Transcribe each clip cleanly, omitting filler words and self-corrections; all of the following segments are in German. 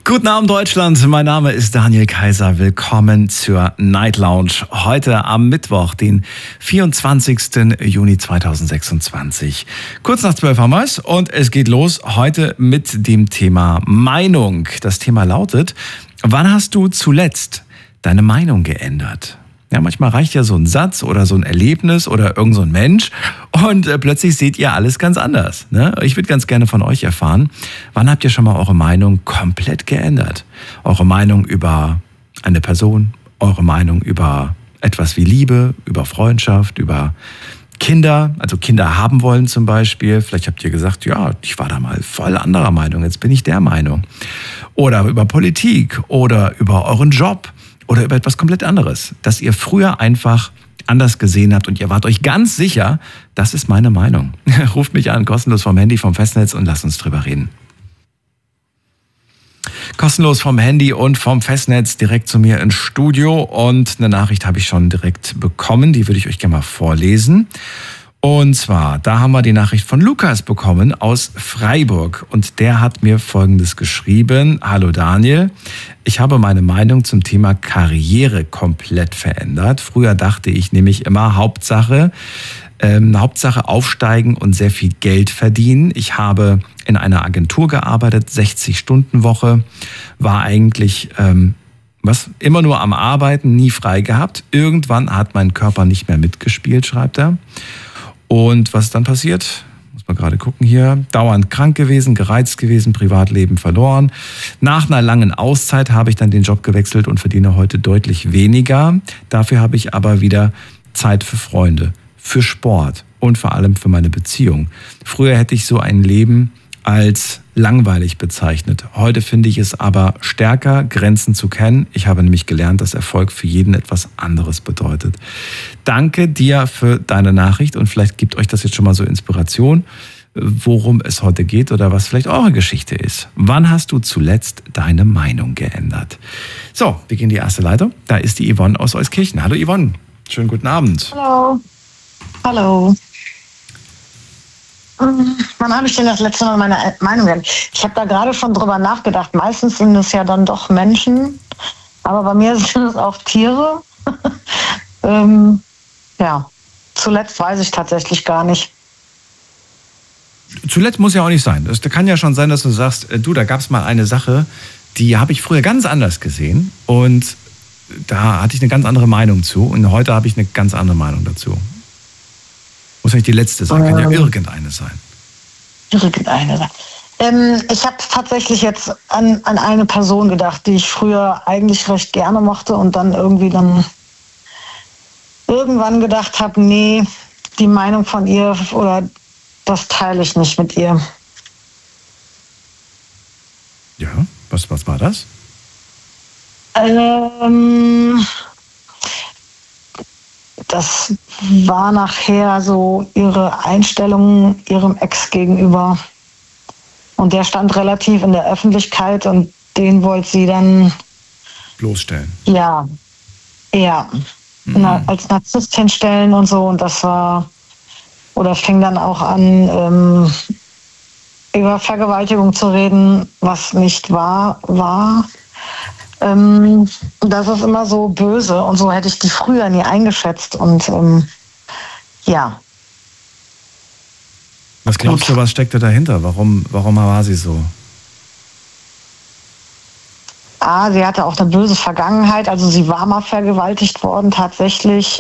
Guten Abend Deutschland, mein Name ist Daniel Kaiser. Willkommen zur Night Lounge. Heute am Mittwoch, den 24. Juni 2026. Kurz nach 12 haben wir es und es geht los heute mit dem Thema Meinung. Das Thema lautet, wann hast du zuletzt deine Meinung geändert? Ja, manchmal reicht ja so ein Satz oder so ein Erlebnis oder irgend so ein Mensch und plötzlich seht ihr alles ganz anders. Ne? Ich würde ganz gerne von euch erfahren, wann habt ihr schon mal eure Meinung komplett geändert? Eure Meinung über eine Person, eure Meinung über etwas wie Liebe, über Freundschaft, über Kinder, also Kinder haben wollen zum Beispiel. Vielleicht habt ihr gesagt, ja, ich war da mal voll anderer Meinung, jetzt bin ich der Meinung. Oder über Politik oder über euren Job. Oder über etwas komplett anderes, das ihr früher einfach anders gesehen habt und ihr wart euch ganz sicher, das ist meine Meinung. Ruft mich an, kostenlos vom Handy, vom Festnetz und lasst uns drüber reden. Kostenlos vom Handy und vom Festnetz direkt zu mir ins Studio und eine Nachricht habe ich schon direkt bekommen, die würde ich euch gerne mal vorlesen. Und zwar, da haben wir die Nachricht von Lukas bekommen aus Freiburg und der hat mir Folgendes geschrieben. Hallo Daniel, ich habe meine Meinung zum Thema Karriere komplett verändert. Früher dachte ich nämlich immer, Hauptsache aufsteigen und sehr viel Geld verdienen. Ich habe in einer Agentur gearbeitet, 60-Stunden-Woche, war eigentlich immer nur am Arbeiten, nie frei gehabt. Irgendwann hat mein Körper nicht mehr mitgespielt, schreibt er. Und was ist dann passiert? Muss man gerade gucken hier. Dauernd krank gewesen, gereizt gewesen, Privatleben verloren. Nach einer langen Auszeit habe ich dann den Job gewechselt und verdiene heute deutlich weniger. Dafür habe ich aber wieder Zeit für Freunde, für Sport und vor allem für meine Beziehung. Früher hätte ich so ein Leben als langweilig bezeichnet. Heute finde ich es aber stärker, Grenzen zu kennen. Ich habe nämlich gelernt, dass Erfolg für jeden etwas anderes bedeutet. Danke dir für deine Nachricht und vielleicht gibt euch das jetzt schon mal so Inspiration, worum es heute geht oder was vielleicht eure Geschichte ist. Wann hast du zuletzt deine Meinung geändert? So, wir gehen in die erste Leitung. Da ist die Yvonne aus Euskirchen. Hallo Yvonne, schönen guten Abend. Hallo. Hallo. Wann habe ich denn das letzte Mal meine Meinung geändert? Ich habe da gerade schon drüber nachgedacht. Meistens sind es ja dann doch Menschen, aber bei mir sind es auch Tiere. Ja, zuletzt weiß ich tatsächlich gar nicht. Zuletzt muss ja auch nicht sein. Das kann ja schon sein, dass du sagst, da gab es mal eine Sache, die habe ich früher ganz anders gesehen und da hatte ich eine ganz andere Meinung zu und heute habe ich eine ganz andere Meinung dazu. Muss nicht die letzte sein, kann ja irgendeine sein. Irgendeine sein. Ich habe tatsächlich jetzt an eine Person gedacht, die ich früher eigentlich recht gerne mochte und dann irgendwann gedacht habe, nee, die Meinung von ihr oder das teile ich nicht mit ihr. Ja, was war das? Das war nachher so ihre Einstellung ihrem Ex gegenüber. Und der stand relativ in der Öffentlichkeit und den wollte sie dann bloßstellen. Ja. Als Narzisstin stellen und so. Und das war, oder fing dann auch an, über Vergewaltigung zu reden, was nicht wahr war. Das ist immer so böse und so hätte ich die früher nie eingeschätzt und ja. Was glaubst du, was steckte dahinter? Warum war sie so? Sie hatte auch eine böse Vergangenheit, also sie war mal vergewaltigt worden tatsächlich.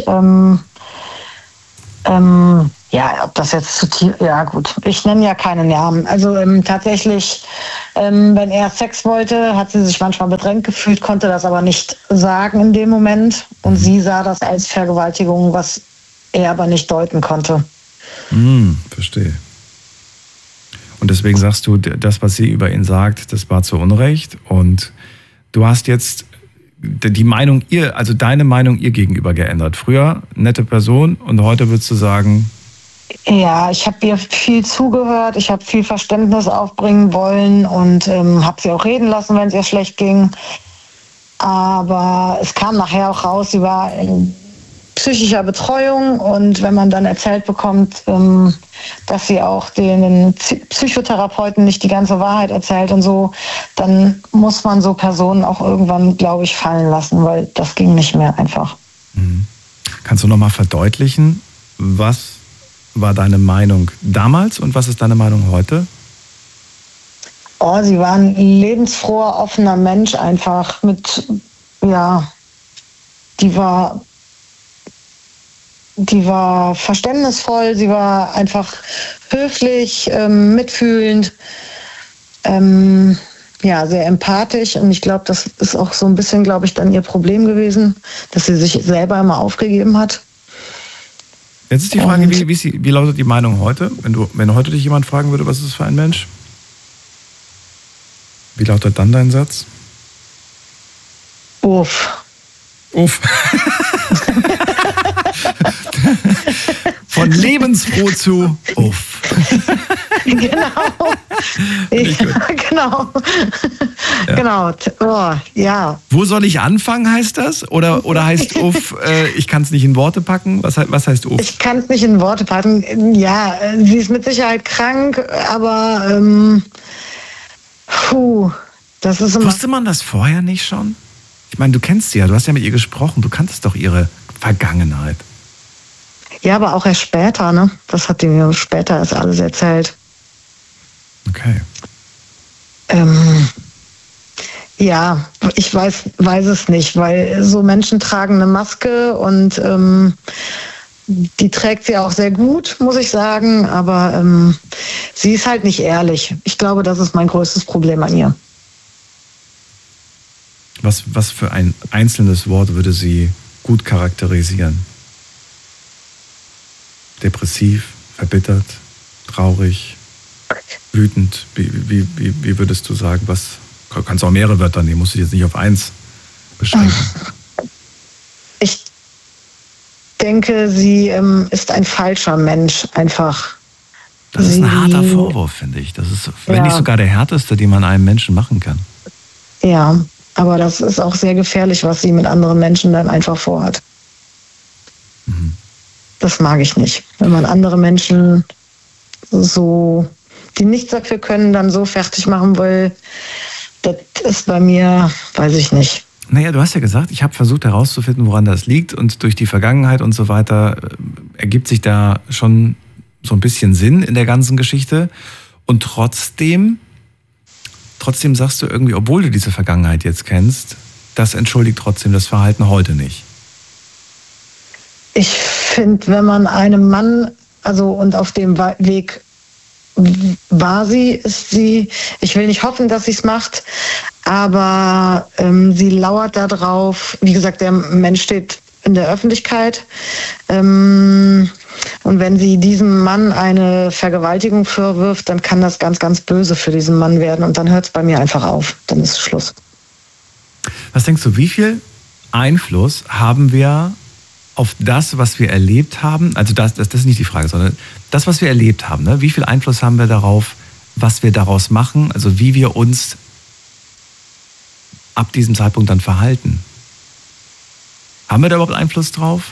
Ja, ob das jetzt zu tief... Ja gut, ich nenne ja keinen Namen. Also tatsächlich, wenn er Sex wollte, hat sie sich manchmal bedrängt gefühlt, konnte das aber nicht sagen in dem Moment. Und sie sah das als Vergewaltigung, was er aber nicht deuten konnte. Verstehe. Und deswegen sagst du, das, was sie über ihn sagt, das war zu Unrecht. Und du hast jetzt die Meinung also deine Meinung ihr gegenüber geändert. Früher nette Person und heute würdest du sagen... Ja, ich habe ihr viel zugehört, ich habe viel Verständnis aufbringen wollen und habe sie auch reden lassen, wenn es ihr schlecht ging. Aber es kam nachher auch raus, sie war psychischer Betreuung, und wenn man dann erzählt bekommt, dass sie auch den Psychotherapeuten nicht die ganze Wahrheit erzählt und so, dann muss man so Personen auch irgendwann, glaube ich, fallen lassen, weil das ging nicht mehr einfach. Kannst du nochmal verdeutlichen, was war deine Meinung damals und was ist deine Meinung heute? Oh, sie war ein lebensfroher, offener Mensch einfach die war verständnisvoll, sie war einfach höflich, mitfühlend, sehr empathisch, und ich glaube, das ist auch so ein bisschen, dann ihr Problem gewesen, dass sie sich selber immer aufgegeben hat. Jetzt ist die Frage, wie lautet die Meinung heute? Wenn heute dich jemand fragen würde, was ist das für ein Mensch? Wie lautet dann dein Satz? Uff. Uff. Von lebensfroh zu Uff. Genau. Genau. Ja. Genau. Oh, ja. Wo soll ich anfangen, heißt das? Oder heißt Uff, ich kann es nicht in Worte packen? Was heißt Uff? Ich kann es nicht in Worte packen. Ja, sie ist mit Sicherheit krank, aber das ist immer... Wusste man das vorher nicht schon? Ich meine, du kennst sie ja, du hast ja mit ihr gesprochen, du kanntest doch ihre Vergangenheit. Ja, aber auch erst später, ne? Das hat die mir später erst alles erzählt. Okay. Ja, ich weiß es nicht, weil so Menschen tragen eine Maske, und die trägt sie auch sehr gut, muss ich sagen, aber sie ist halt nicht ehrlich. Ich glaube, das ist mein größtes Problem an ihr. Was für ein einzelnes Wort würde sie gut charakterisieren? Depressiv, verbittert, traurig, wütend. Wie würdest du sagen? Kannst auch mehrere Wörter nehmen, musst du jetzt nicht auf eins beschränken. Ich denke, sie ist ein falscher Mensch, einfach. Das ist ein harter Vorwurf, finde ich. Das ist, wenn nicht sogar der härteste, den man einem Menschen machen kann. Ja, aber das ist auch sehr gefährlich, was sie mit anderen Menschen dann einfach vorhat. Mhm. Das mag ich nicht. Wenn man andere Menschen die nichts dafür können, dann so fertig machen will, das ist bei mir, weiß ich nicht. Naja, du hast ja gesagt, ich habe versucht herauszufinden, woran das liegt, und durch die Vergangenheit und so weiter ergibt sich da schon so ein bisschen Sinn in der ganzen Geschichte, und trotzdem sagst du irgendwie, obwohl du diese Vergangenheit jetzt kennst, das entschuldigt trotzdem das Verhalten heute nicht. Ich finde, wenn man einem Mann, und auf dem Weg ist sie, ich will nicht hoffen, dass sie es macht, aber sie lauert da drauf. Wie gesagt, der Mensch steht in der Öffentlichkeit. Und wenn sie diesem Mann eine Vergewaltigung vorwirft, dann kann das ganz, ganz böse für diesen Mann werden. Und dann hört es bei mir einfach auf. Dann ist Schluss. Was denkst du, wie viel Einfluss haben wir auf das, was wir erlebt haben? Also das ist nicht die Frage, sondern das, was wir erlebt haben. Ne? Wie viel Einfluss haben wir darauf, was wir daraus machen? Also wie wir uns ab diesem Zeitpunkt dann verhalten? Haben wir da überhaupt Einfluss drauf?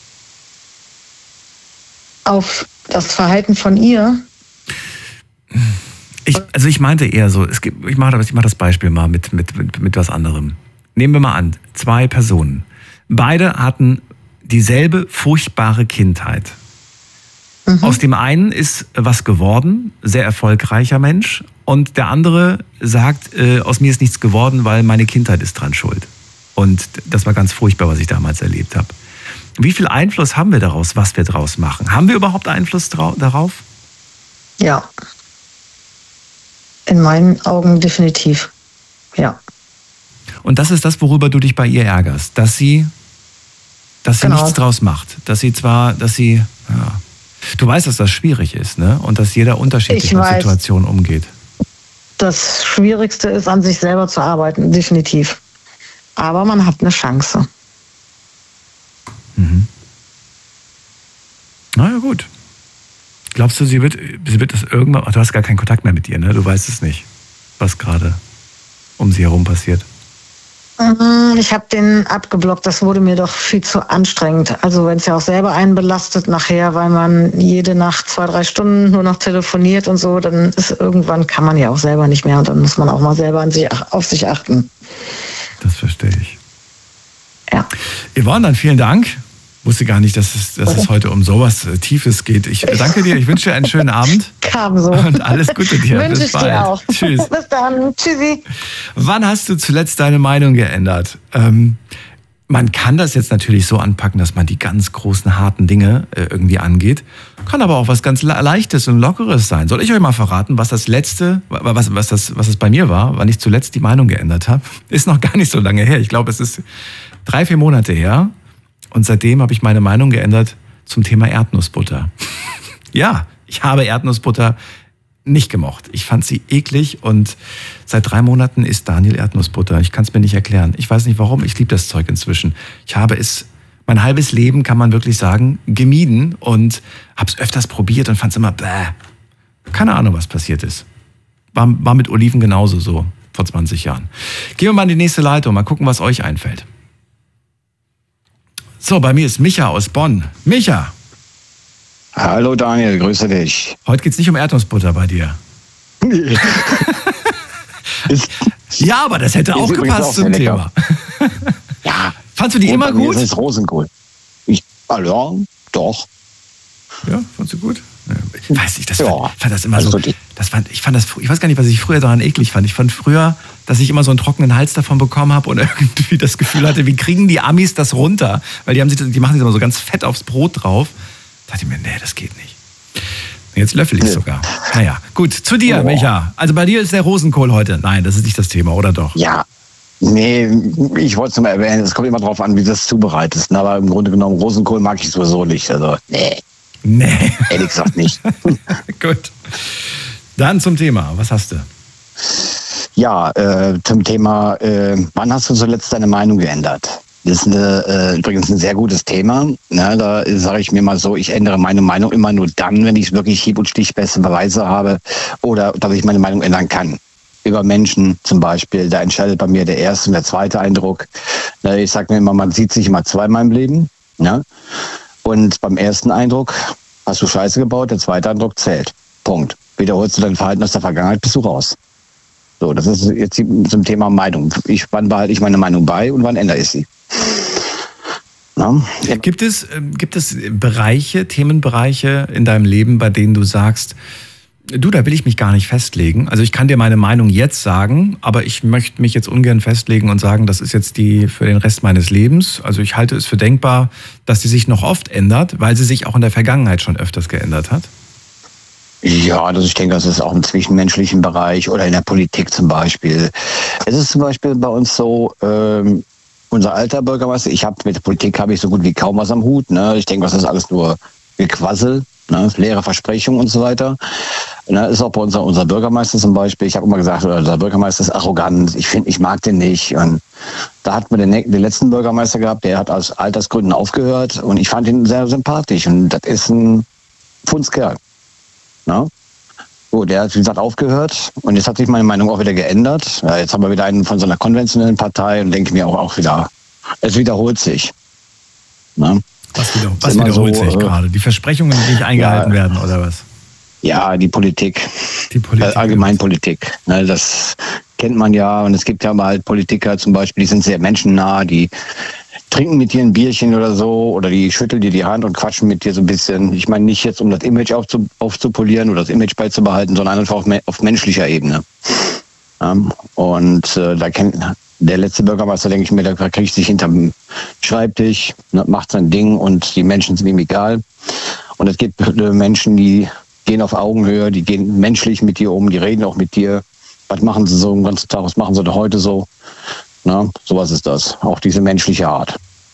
Auf das Verhalten von ihr? Ich meinte eher so, ich mache das Beispiel mal mit was anderem. Nehmen wir mal an, 2 Personen. Beide hatten dieselbe furchtbare Kindheit. Mhm. Aus dem einen ist was geworden, sehr erfolgreicher Mensch, und der andere sagt, aus mir ist nichts geworden, weil meine Kindheit ist dran schuld. Und das war ganz furchtbar, was ich damals erlebt habe. Wie viel Einfluss haben wir daraus, was wir daraus machen? Haben wir überhaupt Einfluss darauf? Ja. In meinen Augen definitiv. Ja. Und das ist das, worüber du dich bei ihr ärgerst, dass sie nichts draus macht. Du weißt, dass das schwierig ist, ne? Und dass jeder unterschiedlich mit Situationen umgeht. Das Schwierigste ist, an sich selber zu arbeiten, definitiv. Aber man hat eine Chance. Mhm. Na ja, gut. Glaubst du, sie wird das irgendwann... Ach, du hast gar keinen Kontakt mehr mit ihr, ne? Du weißt es nicht, was gerade um sie herum passiert. Ich habe den abgeblockt, das wurde mir doch viel zu anstrengend. Also wenn es ja auch selber einen belastet nachher, weil man jede Nacht 2-3 Stunden nur noch telefoniert und so, dann ist irgendwann kann man ja auch selber nicht mehr und dann muss man auch mal selber auf sich achten. Das verstehe ich. Ja. Yvonne, dann vielen Dank. Wusste gar nicht, dass es heute um sowas Tiefes geht. Ich danke dir, ich wünsche dir einen schönen Abend. Kam so. Und alles Gute dir. Wünsche ich dir auch. Tschüss. Bis dann. Tschüssi. Wann hast du zuletzt deine Meinung geändert? Man kann das jetzt natürlich so anpacken, dass man die ganz großen, harten Dinge irgendwie angeht. Kann aber auch was ganz Leichtes und Lockeres sein. Soll ich euch mal verraten, was das Letzte, was das bei mir war, wann ich zuletzt die Meinung geändert habe? Ist noch gar nicht so lange her. Ich glaube, es ist 3-4 Monate her. Und seitdem habe ich meine Meinung geändert zum Thema Erdnussbutter. Ja, ich habe Erdnussbutter nicht gemocht. Ich fand sie eklig und seit 3 Monaten isst Daniel Erdnussbutter. Ich kann es mir nicht erklären. Ich weiß nicht warum, ich liebe das Zeug inzwischen. Ich habe es mein halbes Leben, kann man wirklich sagen, gemieden und habe es öfters probiert und fand es immer bäh. Keine Ahnung, was passiert ist. War mit Oliven genauso so vor 20 Jahren. Gehen wir mal in die nächste Leitung, mal gucken, was euch einfällt. So, bei mir ist Micha aus Bonn. Micha! Hallo Daniel, grüße dich. Heute geht's nicht um Erdnussbutter bei dir. Ja, aber das hätte auch gepasst zum Thema. Ja. Fandst du die immer gut? Das ist Rosenkohl. Ja, doch. Ja, fandst du gut? Ja, weiß ich, fand das immer also so. Ich weiß gar nicht, was ich früher daran eklig fand. Ich fand früher, dass ich immer so einen trockenen Hals davon bekommen habe und irgendwie das Gefühl hatte, wie kriegen die Amis das runter? Weil die machen sich immer so ganz fett aufs Brot drauf. Da dachte ich mir, nee, das geht nicht. Jetzt löffel ich es sogar. Naja, gut, zu dir, Micha. Also bei dir ist der Rosenkohl heute. Nein, das ist nicht das Thema, oder doch? Ja, nee, ich wollte es nur mal erwähnen, es kommt immer drauf an, wie du das zubereitest. Aber im Grunde genommen, Rosenkohl mag ich sowieso nicht. Also, nee. Ehrlich gesagt nicht. Gut. Dann zum Thema. Was hast du? Ja, zum Thema, wann hast du zuletzt deine Meinung geändert? Das ist übrigens ein sehr gutes Thema. Ja, da sage ich mir mal so, ich ändere meine Meinung immer nur dann, wenn ich wirklich hieb- und stichfeste Beweise habe oder dass ich meine Meinung ändern kann. Über Menschen zum Beispiel, da entscheidet bei mir der erste und der zweite Eindruck. Ich sage mir immer, man sieht sich immer zweimal im Leben. Ja? Und beim ersten Eindruck hast du Scheiße gebaut, der zweite Eindruck zählt. Punkt. Wiederholst du dein Verhalten aus der Vergangenheit, bist du raus. So, das ist jetzt zum Thema Meinung. Wann behalte ich meine Meinung bei und wann ändere ich sie? Ja. Gibt es Themenbereiche in deinem Leben, bei denen du sagst, du, da will ich mich gar nicht festlegen. Also ich kann dir meine Meinung jetzt sagen, aber ich möchte mich jetzt ungern festlegen und sagen, das ist jetzt die für den Rest meines Lebens. Also ich halte es für denkbar, dass sie sich noch oft ändert, weil sie sich auch in der Vergangenheit schon öfters geändert hat. Ja, also ich denke, das ist auch im zwischenmenschlichen Bereich oder in der Politik zum Beispiel. Es ist zum Beispiel bei uns so, unser alter Bürgermeister, mit der Politik habe ich so gut wie kaum was am Hut. Ne? Ich denke, das ist alles nur Gequassel, ne? Leere Versprechungen und so weiter. Ne? Ist auch bei unser Bürgermeister zum Beispiel. Ich habe immer gesagt, unser Bürgermeister ist arrogant. Ich mag den nicht. Und da hat man den letzten Bürgermeister gehabt, der hat aus Altersgründen aufgehört. Und ich fand ihn sehr sympathisch. Und das ist ein Fundskerl. Ne? So, der hat, wie gesagt, aufgehört und jetzt hat sich meine Meinung auch wieder geändert. Ja, jetzt haben wir wieder einen von so einer konventionellen Partei und denke mir auch wieder, es wiederholt sich. Ne? Was wiederholt sich gerade? Die Versprechungen, die nicht eingehalten werden, oder was? Ja, die Politik. Allgemeinpolitik. Ne, das kennt man ja und es gibt ja mal halt Politiker zum Beispiel, die sind sehr menschennah, die trinken mit dir ein Bierchen oder so oder die schütteln dir die Hand und quatschen mit dir so ein bisschen. Ich meine nicht jetzt, um das Image aufzupolieren oder das Image beizubehalten, sondern einfach auf menschlicher Ebene. Und der letzte Bürgermeister, denke ich mir, der kriegt sich hinterm Schreibtisch, macht sein Ding und die Menschen sind ihm egal. Und es gibt Menschen, die gehen auf Augenhöhe, die gehen menschlich mit dir um, die reden auch mit dir. Was machen sie so den ganzen Tag, was machen sie da heute so? Na, sowas ist das. Auch diese menschliche Art.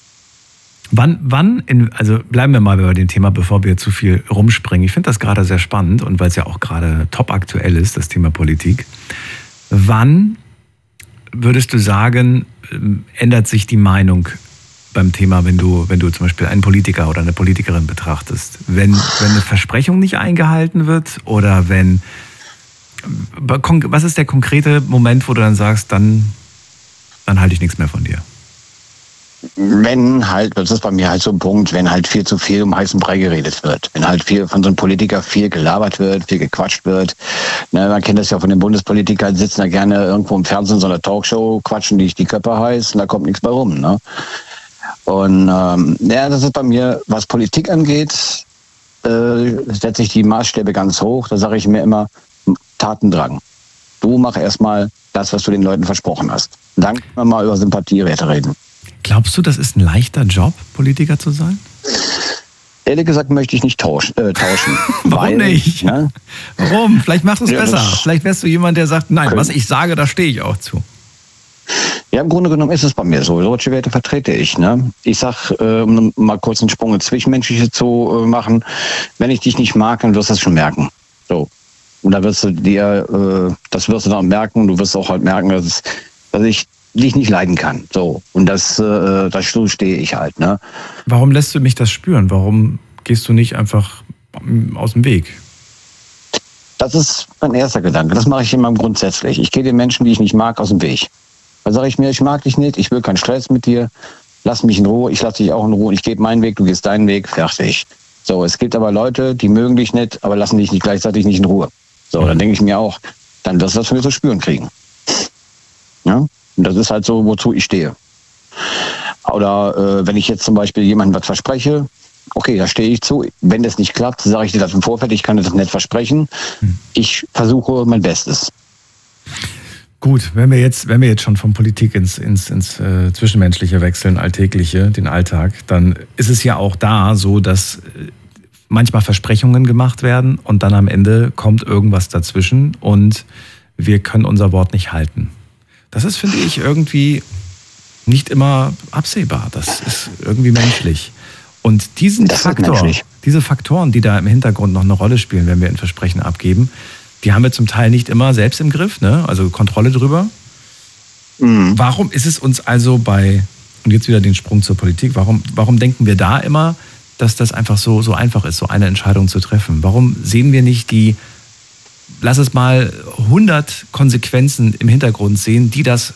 Also bleiben wir mal bei dem Thema, bevor wir zu viel rumspringen. Ich finde das gerade sehr spannend und weil es ja auch gerade top aktuell ist, das Thema Politik. Wann würdest du sagen, ändert sich die Meinung beim Thema, wenn du zum Beispiel einen Politiker oder eine Politikerin betrachtest? Wenn eine Versprechung nicht eingehalten wird oder was ist der konkrete Moment, wo du dann sagst, dann dann halte ich nichts mehr von dir. Wenn halt, das ist bei mir halt so ein Punkt, wenn halt viel zu viel um heißen Brei geredet wird. Wenn halt viel von so einem Politiker viel gelabert wird, viel gequatscht wird. Ne, man kennt das ja von den Bundespolitikern, sitzen da gerne irgendwo im Fernsehen in so einer Talkshow, quatschen die Köpfe heiß und da kommt nichts bei rum. Ne? Und ja, das ist bei mir, was Politik angeht, setze ich die Maßstäbe ganz hoch. Da sage ich mir immer, Tatendrang. Du mach erstmal das, was du den Leuten versprochen hast. Dann können wir mal über Sympathiewerte reden. Glaubst du, das ist ein leichter Job, Politiker zu sein? Ehrlich gesagt möchte ich nicht tauschen. Warum nicht? Ne? Warum? Vielleicht machst du es Ja, besser. Vielleicht wärst du jemand, der sagt, nein, was ich sage, da stehe ich auch zu. Ja, im Grunde genommen ist es bei mir so. Solche Werte vertrete ich. Ne? Ich sag, um mal kurz einen Sprung ins Zwischenmenschliche zu machen, wenn ich dich nicht mag, dann wirst du das schon merken. So. Und da wirst du das wirst du dann merken. Du wirst auch halt merken, dass ich dich nicht leiden kann. So. Und dazu stehe ich halt. Ne? Warum lässt du mich das spüren? Warum gehst du nicht einfach aus dem Weg? Das ist mein erster Gedanke. Das mache ich immer grundsätzlich. Ich gehe den Menschen, die ich nicht mag, aus dem Weg. Da sage ich mir, ich mag dich nicht, ich will keinen Stress mit dir, lass mich in Ruhe, ich lasse dich auch in Ruhe, ich gehe meinen Weg, du gehst deinen Weg, fertig. So, es gibt aber Leute, die mögen dich nicht, aber lassen dich nicht gleichzeitig nicht in Ruhe. So, dann denke ich mir auch, dann wirst du das von mir zu spüren kriegen. Ja? Und das ist halt so, wozu ich stehe. Oder wenn ich jetzt zum Beispiel jemandem was verspreche, okay, da stehe ich zu. Wenn das nicht klappt, sage ich dir das im Vorfeld, ich kann das nicht versprechen. Ich versuche mein Bestes. Gut, wenn wir jetzt schon von Politik ins Zwischenmenschliche wechseln, Alltägliche, den Alltag, dann ist es ja auch da so, dass manchmal Versprechungen gemacht werden und dann am Ende kommt irgendwas dazwischen und wir können unser Wort nicht halten. Das ist, finde ich, irgendwie nicht immer absehbar. Das ist irgendwie menschlich. Und diese Faktoren, die da im Hintergrund noch eine Rolle spielen, wenn wir ein Versprechen abgeben, die haben wir zum Teil nicht immer selbst im Griff, ne? Also Kontrolle drüber. Warum ist es uns also und jetzt wieder den Sprung zur Politik, warum denken wir da immer, dass das einfach so einfach ist, so eine Entscheidung zu treffen? Warum sehen wir nicht lass es mal 100 Konsequenzen im Hintergrund sehen, die da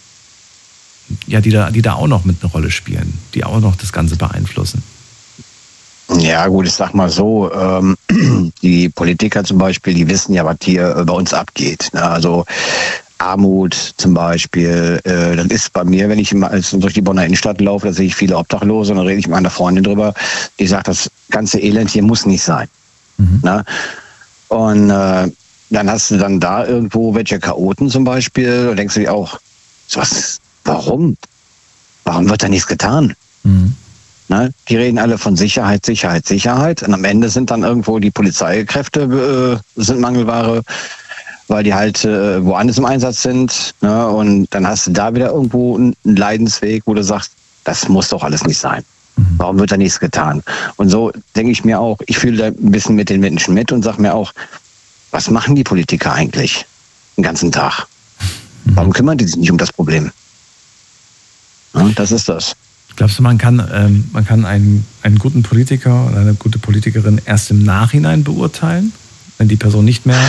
auch noch mit eine Rolle spielen, die auch noch das Ganze beeinflussen? Ja gut, ich sag mal so, die Politiker zum Beispiel, die wissen ja, was hier bei uns abgeht. Ne? Also Armut zum Beispiel, das ist bei mir, wenn ich durch die Bonner Innenstadt laufe, da sehe ich viele Obdachlose und dann rede ich mit einer Freundin drüber, die sagt, das ganze Elend hier muss nicht sein. Ne? Und dann hast du dann da irgendwo welche Chaoten zum Beispiel und denkst du dir auch, warum? Warum wird da nichts getan? Ne? Die reden alle von Sicherheit, Sicherheit, Sicherheit. Und am Ende sind dann irgendwo die Polizeikräfte sind Mangelware, weil die halt woanders im Einsatz sind. Ne? Und dann hast du da wieder irgendwo einen Leidensweg, wo du sagst, das muss doch alles nicht sein. Warum wird da nichts getan? Und so denke ich mir auch, ich fühle da ein bisschen mit den Menschen mit und sage mir auch, was machen die Politiker eigentlich den ganzen Tag? Warum kümmern die sich nicht um das Problem? Ja, das ist das. Glaubst du, man kann einen guten Politiker oder eine gute Politikerin erst im Nachhinein beurteilen, wenn die Person nicht mehr...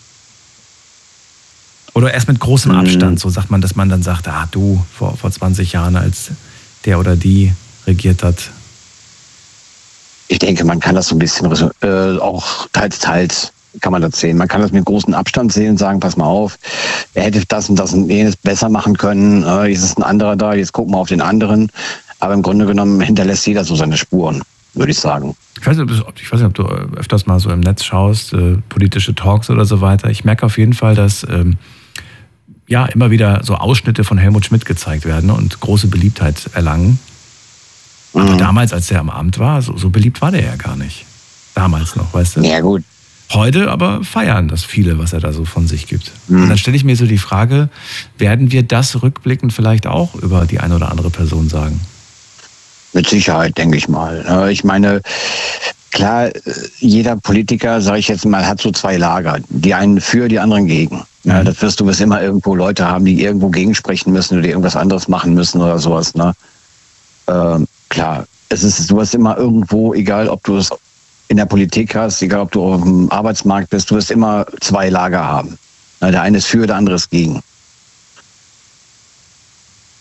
Oder erst mit großem Abstand, so sagt man, dass man dann sagt, du, vor 20 Jahren, als der oder die regiert hat? Ich denke, man kann das so ein bisschen auch teils kann man das sehen. Man kann das mit großem Abstand sehen und sagen, pass mal auf, er hätte das und jenes besser machen können. Jetzt ist ein anderer da, jetzt gucken wir auf den anderen. Aber im Grunde genommen hinterlässt jeder so seine Spuren, würde ich sagen. Ich weiß nicht, ob du öfters mal so im Netz schaust, politische Talks oder so weiter. Ich merke auf jeden Fall, dass immer wieder so Ausschnitte von Helmut Schmidt gezeigt werden und große Beliebtheit erlangen. Aber damals, als der am Amt war, so beliebt war der ja gar nicht. Damals noch, weißt du? Ja, gut. Heute aber feiern das viele, was er da so von sich gibt. Und dann stelle ich mir so die Frage, werden wir das rückblickend vielleicht auch über die eine oder andere Person sagen? Mit Sicherheit, denke ich mal. Ich meine, klar, jeder Politiker, sage ich jetzt mal, hat so zwei Lager. Die einen für, die anderen gegen. Ja, du wirst immer irgendwo Leute haben, die irgendwo gegensprechen müssen oder die irgendwas anderes machen müssen oder sowas. Ne? Klar, du hast immer irgendwo, egal ob du es in der Politik hast, egal ob du auf dem Arbeitsmarkt bist, du wirst immer zwei Lager haben. Der eine ist für, der andere ist gegen.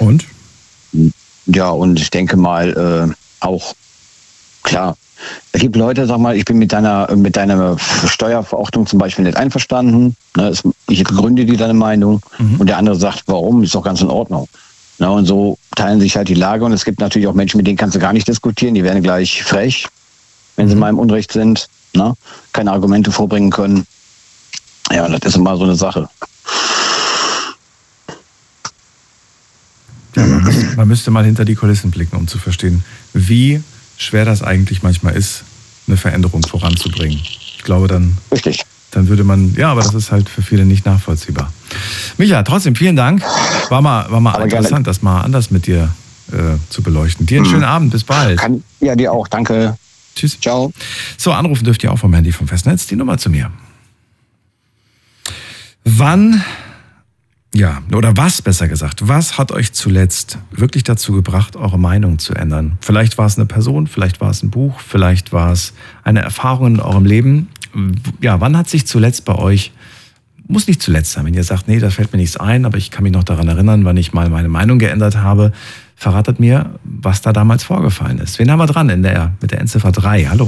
Und? Ja, und ich denke mal, auch, klar, es gibt Leute, sag mal, ich bin mit deiner Steuerverordnung zum Beispiel nicht einverstanden. Ne, ich begründe dir deine Meinung und der andere sagt, warum, ist doch ganz in Ordnung. Ne, und so teilen sich halt die Lage und es gibt natürlich auch Menschen, mit denen kannst du gar nicht diskutieren, die werden gleich frech, wenn sie mal im Unrecht sind, ne, keine Argumente vorbringen können. Ja, das ist immer so eine Sache. Ja, man müsste mal hinter die Kulissen blicken, um zu verstehen, wie schwer das eigentlich manchmal ist, eine Veränderung voranzubringen. Ich glaube, dann würde man, ja, aber das ist halt für viele nicht nachvollziehbar. Micha, trotzdem vielen Dank. War mal interessant, gerne, das mal anders mit dir zu beleuchten. Dir einen schönen Abend, bis bald. Ja, dir auch, danke. Tschüss. Ciao. So, anrufen dürft ihr auch vom Handy vom Festnetz, die Nummer zu mir. Was besser gesagt, was hat euch zuletzt wirklich dazu gebracht, eure Meinung zu ändern? Vielleicht war es eine Person, vielleicht war es ein Buch, vielleicht war es eine Erfahrung in eurem Leben. Ja, wann hat sich zuletzt bei euch, muss nicht zuletzt sein, wenn ihr sagt, nee, da fällt mir nichts ein, aber ich kann mich noch daran erinnern, wann ich mal meine Meinung geändert habe, verratet mir, was da damals vorgefallen ist. Wen haben wir dran mit der Endziffer 3? Hallo?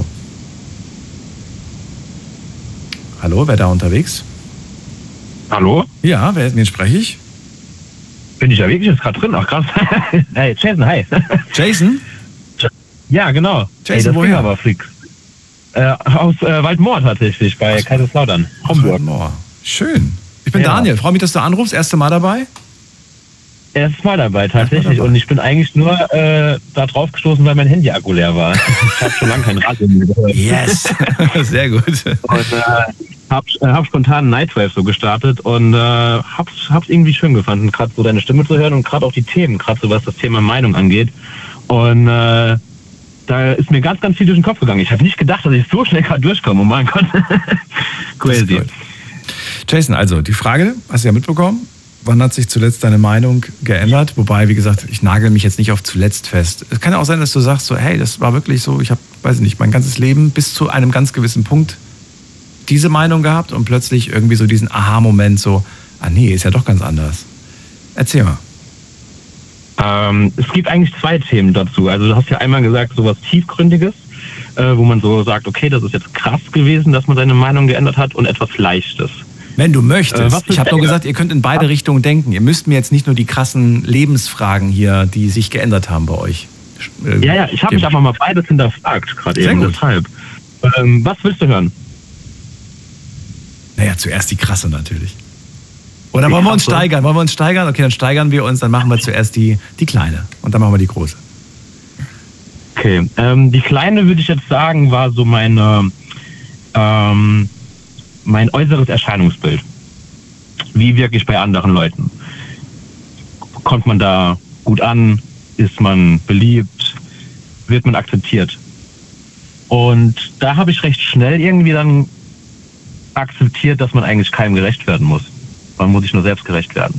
Hallo, wer da unterwegs? Hallo? Ja, wen spreche ich? Bin ich ja wirklich jetzt gerade drin? Ach krass. Hey, Jason, hi. Jason? Ja, genau. Jason, das woher? Aber Flix. Aus Waldmoor tatsächlich, bei Kaiserslautern, Homburg. Waldmoor. Schön. Ich bin Daniel, freue mich, dass du anrufst. Erste Mal dabei? Erstes Mal dabei, tatsächlich. Und ich bin eigentlich nur da drauf gestoßen, weil mein Handy-Akku leer war. Ich habe schon lange kein Radio mehr gehört. Yes, sehr gut. Und hab spontan Nightwave so gestartet und hab's irgendwie schön gefunden, gerade so deine Stimme zu hören und gerade auch die Themen, gerade so was das Thema Meinung angeht. Und da ist mir ganz, ganz viel durch den Kopf gegangen. Ich habe nicht gedacht, dass ich so schnell gerade durchkomme. Oh mein Gott. Crazy. Jason, also die Frage, hast du ja mitbekommen, wann hat sich zuletzt deine Meinung geändert? Wobei, wie gesagt, ich nagel mich jetzt nicht auf zuletzt fest. Es kann ja auch sein, dass du sagst so, hey, das war wirklich so, ich habe, weiß ich nicht, mein ganzes Leben bis zu einem ganz gewissen Punkt diese Meinung gehabt und plötzlich irgendwie so diesen Aha-Moment so, nee, ist ja doch ganz anders. Erzähl mal. Es gibt eigentlich zwei Themen dazu. Also du hast ja einmal gesagt, sowas Tiefgründiges, wo man so sagt, okay, das ist jetzt krass gewesen, dass man seine Meinung geändert hat, und etwas Leichtes. Wenn du möchtest. Ich habe nur gesagt, ihr könnt in beide Richtungen denken. Ihr müsst mir jetzt nicht nur die krassen Lebensfragen hier, die sich geändert haben bei euch. Ja, ich habe mich aber mal beides hinterfragt, gerade eben. Deshalb. Was willst du hören? Naja, zuerst die krasse natürlich. Oder wollen wir uns steigern? Wollen wir uns steigern? Okay, dann steigern wir uns, dann machen wir zuerst die kleine und dann machen wir die große. Okay, die kleine, würde ich jetzt sagen, war so mein äußeres Erscheinungsbild. Wie wirklich bei anderen Leuten. Kommt man da gut an? Ist man beliebt? Wird man akzeptiert? Und da habe ich recht schnell irgendwie dann akzeptiert, dass man eigentlich keinem gerecht werden muss. Man muss sich nur selbst gerecht werden.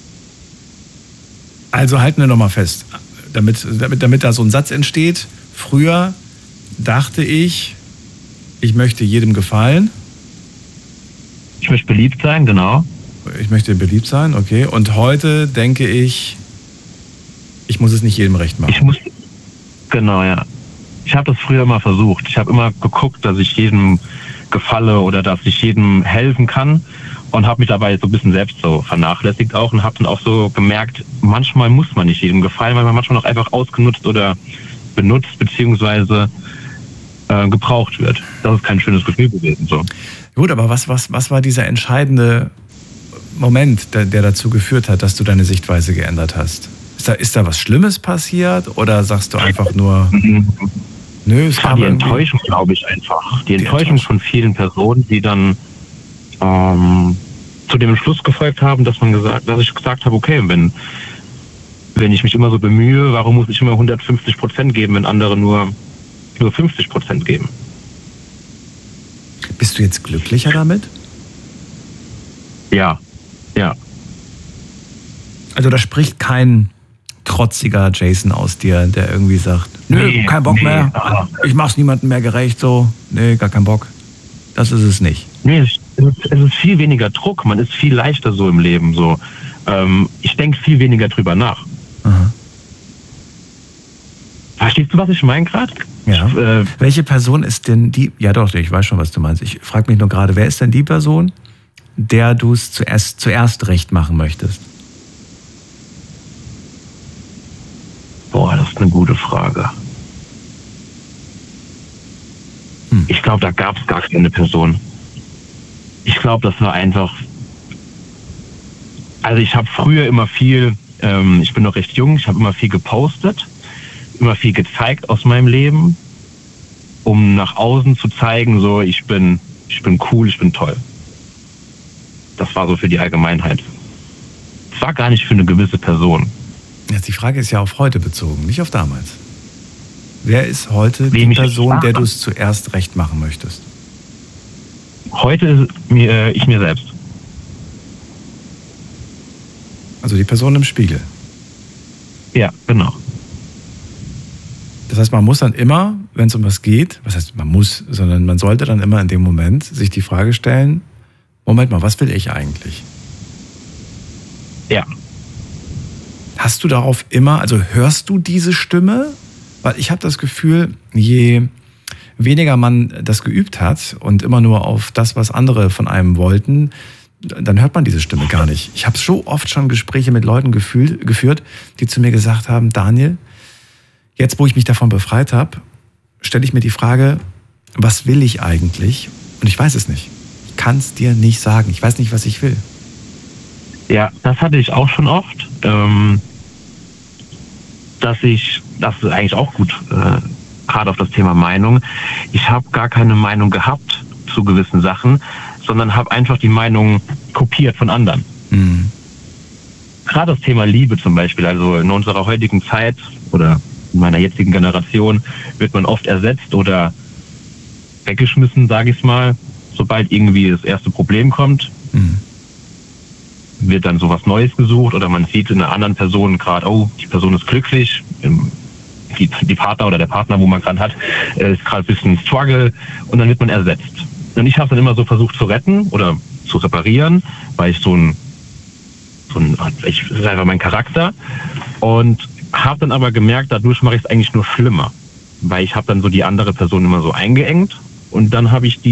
Also halten wir nochmal fest, damit da so ein Satz entsteht. Früher dachte ich möchte jedem gefallen. Ich möchte beliebt sein, genau. Ich möchte beliebt sein, okay. Und heute denke ich muss es nicht jedem recht machen. Genau, ja. Ich habe das früher mal versucht. Ich habe immer geguckt, dass ich jedem gefalle oder dass ich jedem helfen kann, und habe mich dabei so ein bisschen selbst so vernachlässigt auch und habe dann auch so gemerkt, manchmal muss man nicht jedem gefallen, weil man manchmal auch einfach ausgenutzt oder benutzt beziehungsweise gebraucht wird. Das ist kein schönes Gefühl gewesen. So. Gut, aber was war dieser entscheidende Moment, der dazu geführt hat, dass du deine Sichtweise geändert hast? Ist da was Schlimmes passiert oder sagst du einfach nur, nö, es war die Enttäuschung, glaube ich, einfach. Die Enttäuschung von vielen Personen, die dann zu dem Entschluss gefolgt haben, dass ich gesagt habe, okay, wenn ich mich immer so bemühe, warum muss ich immer 150% geben, wenn andere nur 50% geben? Bist du jetzt glücklicher damit? Ja. Also da spricht kein trotziger Jason aus dir, der irgendwie sagt, nö, kein Bock mehr, ich mach's niemandem mehr gerecht, so, nee, gar keinen Bock. Das ist es nicht. Nee, es ist viel weniger Druck, man ist viel leichter so im Leben, so. Ich denke viel weniger drüber nach. Verstehst du, was ich meine gerade? Ja. Welche Person ist denn die? Ja doch, ich weiß schon, was du meinst. Ich frage mich nur gerade, wer ist denn die Person, der du es zuerst recht machen möchtest? Boah, das ist eine gute Frage. Ich glaube, da gab es gar keine Person. Ich glaube, das war einfach... Also ich habe früher immer viel, ich bin noch recht jung, ich habe immer viel gepostet, immer viel gezeigt aus meinem Leben, um nach außen zu zeigen, so ich bin cool, ich bin toll. Das war so für die Allgemeinheit. Es war gar nicht für eine gewisse Person. Jetzt die Frage ist ja auf heute bezogen, nicht auf damals. Wer ist heute die Person, der du es zuerst recht machen möchtest? Heute ist ich mir selbst. Also die Person im Spiegel. Ja, genau. Das heißt, man muss dann immer, wenn es um was geht, was heißt man muss, sondern man sollte dann immer in dem Moment sich die Frage stellen, Moment mal, was will ich eigentlich? Ja. Hast du darauf immer, also hörst du diese Stimme? Weil ich habe das Gefühl, je weniger man das geübt hat und immer nur auf das, was andere von einem wollten, dann hört man diese Stimme gar nicht. Ich habe so oft schon Gespräche mit Leuten geführt, die zu mir gesagt haben, Daniel, jetzt wo ich mich davon befreit habe, stelle ich mir die Frage, was will ich eigentlich? Und ich weiß es nicht. Ich kann es dir nicht sagen. Ich weiß nicht, was ich will. Ja, das hatte ich auch schon oft. Das ist eigentlich auch gut, gerade auf das Thema Meinung. Ich habe gar keine Meinung gehabt zu gewissen Sachen, sondern habe einfach die Meinung kopiert von anderen. Mhm. Gerade das Thema Liebe zum Beispiel, also in unserer heutigen Zeit oder in meiner jetzigen Generation wird man oft ersetzt oder weggeschmissen, sage ich mal, sobald irgendwie das erste Problem kommt. Mhm. Wird dann sowas Neues gesucht oder man sieht in einer anderen Person gerade, oh, die Person ist glücklich, die Partner oder der Partner, wo man gerade hat, ist gerade ein bisschen Struggle und dann wird man ersetzt. Und ich habe dann immer so versucht zu retten oder zu reparieren, weil ich das ist einfach mein Charakter und habe dann aber gemerkt, dadurch mache ich es eigentlich nur schlimmer, weil ich habe dann so die andere Person immer so eingeengt und dann habe ich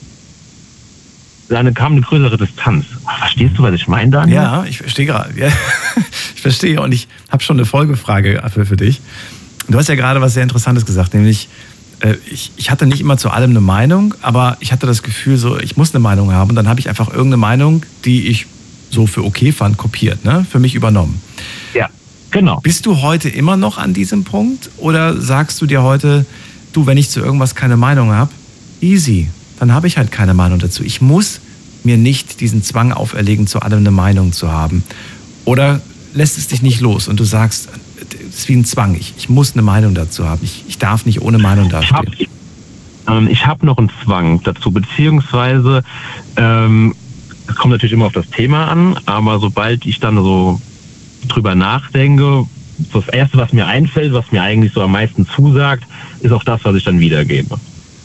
dann kam eine größere Distanz. Verstehst du, was ich meine, Daniel? Ja, ich verstehe gerade. Ja. Ich verstehe und ich habe schon eine Folgefrage für dich. Du hast ja gerade was sehr Interessantes gesagt, nämlich ich hatte nicht immer zu allem eine Meinung, aber ich hatte das Gefühl, so ich muss eine Meinung haben und dann habe ich einfach irgendeine Meinung, die ich so für okay fand, kopiert, ne? Für mich übernommen. Ja, genau. Bist du heute immer noch an diesem Punkt oder sagst du dir heute, du, wenn ich zu irgendwas keine Meinung habe, easy, dann habe ich halt keine Meinung dazu. Ich muss mir nicht diesen Zwang auferlegen, zu allem eine Meinung zu haben. Oder lässt es dich nicht los und du sagst, es ist wie ein Zwang, ich muss eine Meinung dazu haben. Ich darf nicht ohne Meinung dastehen. Ich habe noch einen Zwang dazu, beziehungsweise es kommt natürlich immer auf das Thema an, aber sobald ich dann so drüber nachdenke, das Erste, was mir einfällt, was mir eigentlich so am meisten zusagt, ist auch das, was ich dann wiedergebe.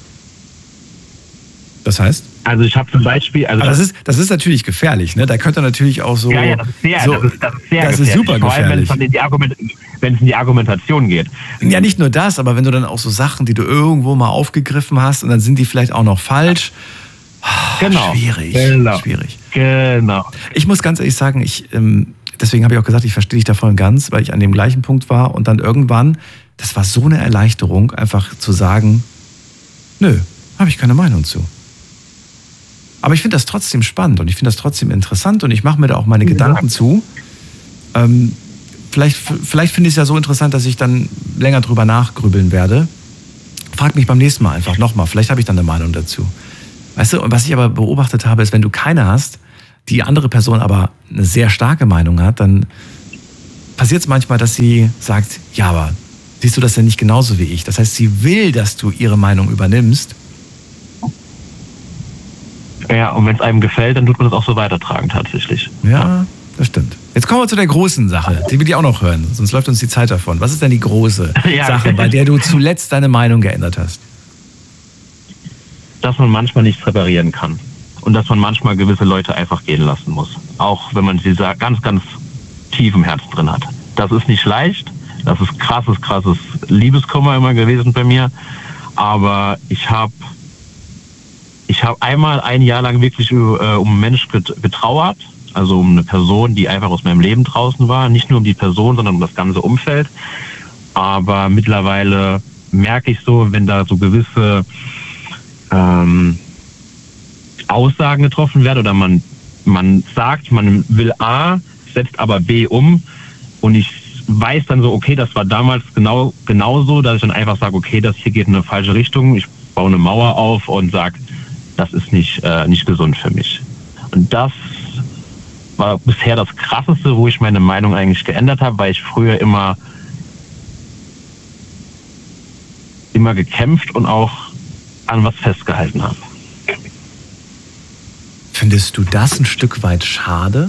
Das heißt? Also ich habe zum Beispiel... Aber das ist natürlich gefährlich, ne? Da könnte natürlich auch so... Ja, das ist sehr gefährlich. Das ist super gefährlich. Vor allem, wenn es in die Argumentation geht. Ja, nicht nur das, aber wenn du dann auch so Sachen, die du irgendwo mal aufgegriffen hast und dann sind die vielleicht auch noch falsch. Genau. Schwierig. Genau. Ich muss ganz ehrlich sagen, deswegen habe ich auch gesagt, ich verstehe dich da voll und ganz, weil ich an dem gleichen Punkt war und dann irgendwann, das war so eine Erleichterung, einfach zu sagen, nö, habe ich keine Meinung zu. Aber ich finde das trotzdem spannend und ich finde das trotzdem interessant und ich mache mir da auch meine Gedanken zu. Vielleicht finde ich es ja so interessant, dass ich dann länger drüber nachgrübeln werde. Frag mich beim nächsten Mal einfach nochmal, vielleicht habe ich dann eine Meinung dazu. Weißt du, und was ich aber beobachtet habe, ist, wenn du keine hast, die andere Person aber eine sehr starke Meinung hat, dann passiert es manchmal, dass sie sagt, ja, aber siehst du das denn nicht genauso wie ich? Das heißt, sie will, dass du ihre Meinung übernimmst. Ja, und wenn es einem gefällt, dann tut man das auch so weitertragen tatsächlich. Ja, das stimmt. Jetzt kommen wir zu der großen Sache, die will ich auch noch hören, sonst läuft uns die Zeit davon. Was ist denn die große Sache, bei der du zuletzt deine Meinung geändert hast? Dass man manchmal nichts reparieren kann und dass man manchmal gewisse Leute einfach gehen lassen muss. Auch wenn man sie ganz, ganz tief im Herzen drin hat. Das ist nicht leicht, Das ist krasses Liebeskummer immer gewesen bei mir. Aber ich habe einmal ein Jahr lang wirklich um einen Mensch getrauert. Also um eine Person, die einfach aus meinem Leben draußen war. Nicht nur um die Person, sondern um das ganze Umfeld. Aber mittlerweile merke ich so, wenn da so gewisse Aussagen getroffen werden oder man sagt, man will A, setzt aber B um und ich weiß dann so, okay, das war damals genauso, dass ich dann einfach sage, okay, das hier geht in eine falsche Richtung. Ich baue eine Mauer auf und sage, das ist nicht gesund für mich. Und das war bisher das Krasseste, wo ich meine Meinung eigentlich geändert habe, weil ich früher immer gekämpft und auch an was festgehalten habe. Findest du das ein Stück weit schade?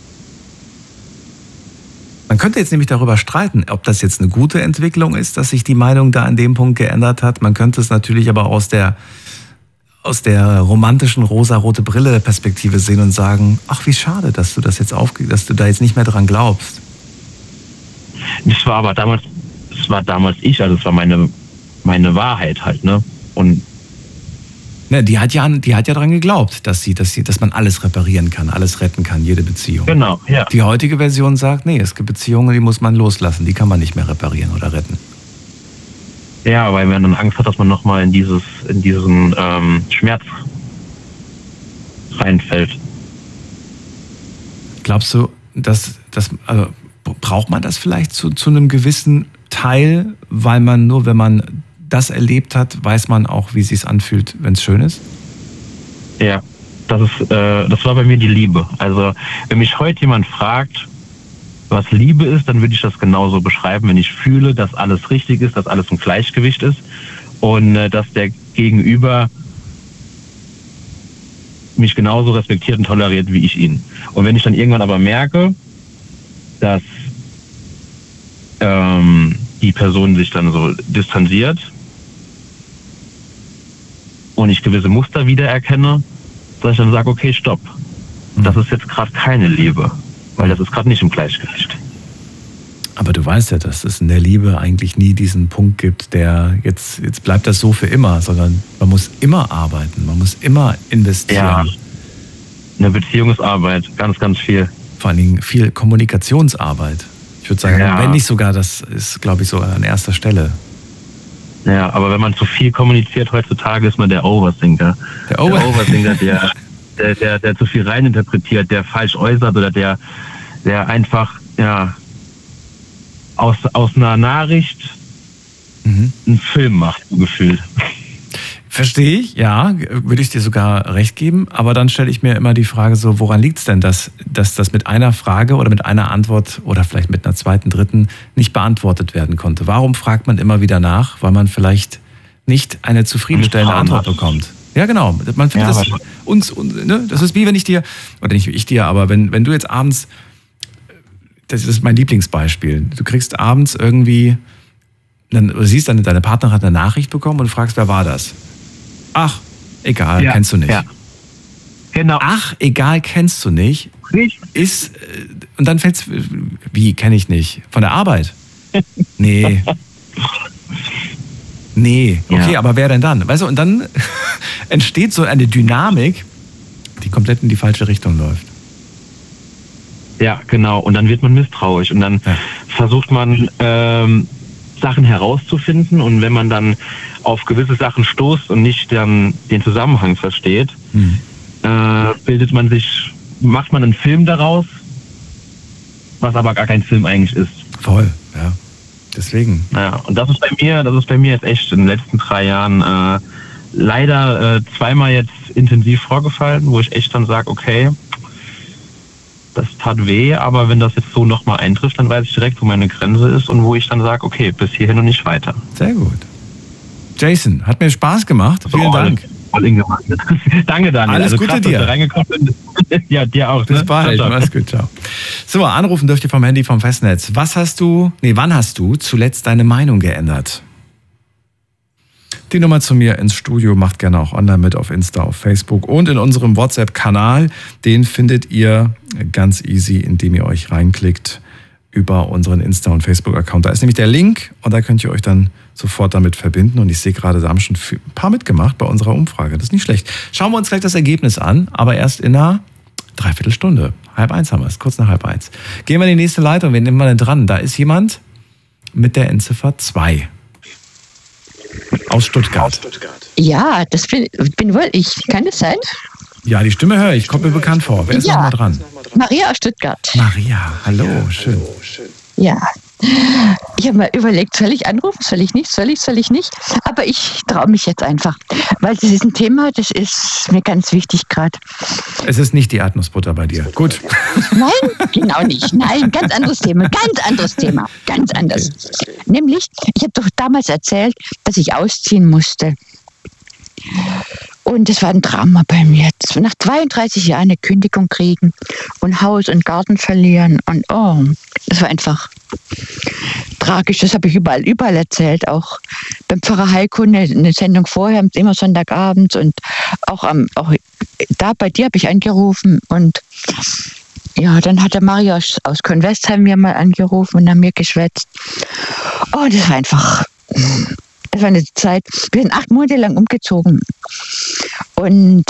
Man könnte jetzt nämlich darüber streiten, ob das jetzt eine gute Entwicklung ist, dass sich die Meinung da an dem Punkt geändert hat. Man könnte es natürlich aber aus der romantischen rosa-rote Brille-Perspektive sehen und sagen, ach, wie schade, dass du das jetzt dass du da jetzt nicht mehr dran glaubst. Das war damals ich, also es war meine Wahrheit halt, ne? Und ne, die hat ja dran geglaubt, dass man alles reparieren kann, alles retten kann, jede Beziehung. Genau, ja. Die heutige Version sagt, nee, es gibt Beziehungen, die muss man loslassen, die kann man nicht mehr reparieren oder retten. Ja, weil man dann Angst hat, dass man nochmal in diesen Schmerz reinfällt. Glaubst du, also braucht man das vielleicht zu einem gewissen Teil, weil wenn man das erlebt hat, weiß man auch, wie es sich anfühlt, wenn es schön ist? Ja, das war bei mir die Liebe. Also wenn mich heute jemand fragt, was Liebe ist, dann würde ich das genauso beschreiben, wenn ich fühle, dass alles richtig ist, dass alles im Gleichgewicht ist und dass der Gegenüber mich genauso respektiert und toleriert wie ich ihn. Und wenn ich dann irgendwann aber merke, dass die Person sich dann so distanziert und ich gewisse Muster wiedererkenne, dass ich dann sage, okay, stopp. Das ist jetzt gerade keine Liebe, weil das ist gerade nicht im Gleichgewicht. Aber du weißt ja, dass es in der Liebe eigentlich nie diesen Punkt gibt, der jetzt bleibt das so für immer, sondern man muss immer arbeiten, man muss immer investieren. Ja, eine Beziehung ist Arbeit, ganz, ganz viel. Vor allen Dingen viel Kommunikationsarbeit. Ich würde sagen, wenn nicht sogar, das ist, glaube ich, so an erster Stelle. Ja, aber wenn man zu viel kommuniziert heutzutage, ist man der Overthinker. Der Overthinker, der zu viel reininterpretiert, der falsch äußert oder der einfach aus einer Nachricht einen Film macht, so gefühlt. Verstehe ich, ja, würde ich dir sogar recht geben. Aber dann stelle ich mir immer die Frage so, woran liegt es denn, dass das mit einer Frage oder mit einer Antwort oder vielleicht mit einer zweiten, dritten nicht beantwortet werden konnte? Warum fragt man immer wieder nach? Weil man vielleicht nicht eine zufriedenstellende Antwort bekommt. Ja, genau. Man findet das ist wie wenn ich dir, oder nicht ich dir, aber wenn du jetzt abends, das ist mein Lieblingsbeispiel, du kriegst abends irgendwie, du siehst, deine Partnerin hat eine Nachricht bekommen und du fragst, wer war das? Ach, egal, kennst du nicht. Ja. Genau. Ach, egal, kennst du nicht. Ist, und dann fällt's, wie, kenne ich nicht? Von der Arbeit? Nee. Okay, aber wer denn dann? Weißt du, und dann entsteht so eine Dynamik, die komplett in die falsche Richtung läuft. Ja, genau. Und dann wird man misstrauisch und dann versucht man Sachen herauszufinden und wenn man dann auf gewisse Sachen stoßt und nicht dann den Zusammenhang versteht, macht man einen Film daraus, was aber gar kein Film eigentlich ist. Voll, ja. Deswegen. Ja, und das ist bei mir jetzt echt in den letzten 3 Jahren leider zweimal jetzt intensiv vorgefallen, wo ich echt dann sage, okay, das tat weh, aber wenn das jetzt so nochmal eintrifft, dann weiß ich direkt, wo meine Grenze ist und wo ich dann sage, okay, bis hierhin und nicht weiter. Sehr gut. Jason, hat mir Spaß gemacht. Vielen Dank. Danke, Daniel. Alles Gute krass, dir. Ja, dir auch. Bis bald. Mach's gut, ciao. So, anrufen dürft ihr vom Handy vom Festnetz. Wann hast du zuletzt deine Meinung geändert? Die Nummer zu mir ins Studio, macht gerne auch online mit auf Insta, auf Facebook und in unserem WhatsApp-Kanal. Den findet ihr ganz easy, indem ihr euch reinklickt über unseren Insta- und Facebook-Account. Da ist nämlich der Link und da könnt ihr euch dann sofort damit verbinden. Und ich sehe gerade, da haben schon ein paar mitgemacht bei unserer Umfrage. Das ist nicht schlecht. Schauen wir uns gleich das Ergebnis an, aber erst in einer Dreiviertelstunde. 12:30 haben wir es, kurz nach 12:30. Gehen wir in die nächste Leitung. Wen nehmen wir denn dran? Da ist jemand mit der Endziffer 2. Aus Stuttgart. Ja, das bin wohl ich. Kann das sein? Ja, die Stimme höre ich. Kommt mir bekannt vor. Wer ist noch mal dran? Maria aus Stuttgart. Maria, hallo, schön. Ja. Ich habe mal überlegt, soll ich anrufen, soll ich nicht? Aber ich traue mich jetzt einfach, weil das ist ein Thema, das ist mir ganz wichtig gerade. Es ist nicht die Erdnussbutter bei dir. Gut. Nein, genau nicht. Nein, ganz anderes Thema. Ganz anders. Okay. Nämlich, ich habe doch damals erzählt, dass ich ausziehen musste. Und das war ein Drama bei mir. Nach 32 Jahren eine Kündigung kriegen und Haus und Garten verlieren. Und das war einfach tragisch. Das habe ich überall erzählt. Auch beim Pfarrer Heiko eine Sendung vorher, immer Sonntagabends. Und auch da bei dir habe ich angerufen. Und ja, dann hat der Mario aus Convestheim mir mal angerufen und haben mir geschwätzt. Oh, das war einfach... Das war eine Zeit, wir sind 8 Monate lang umgezogen. Und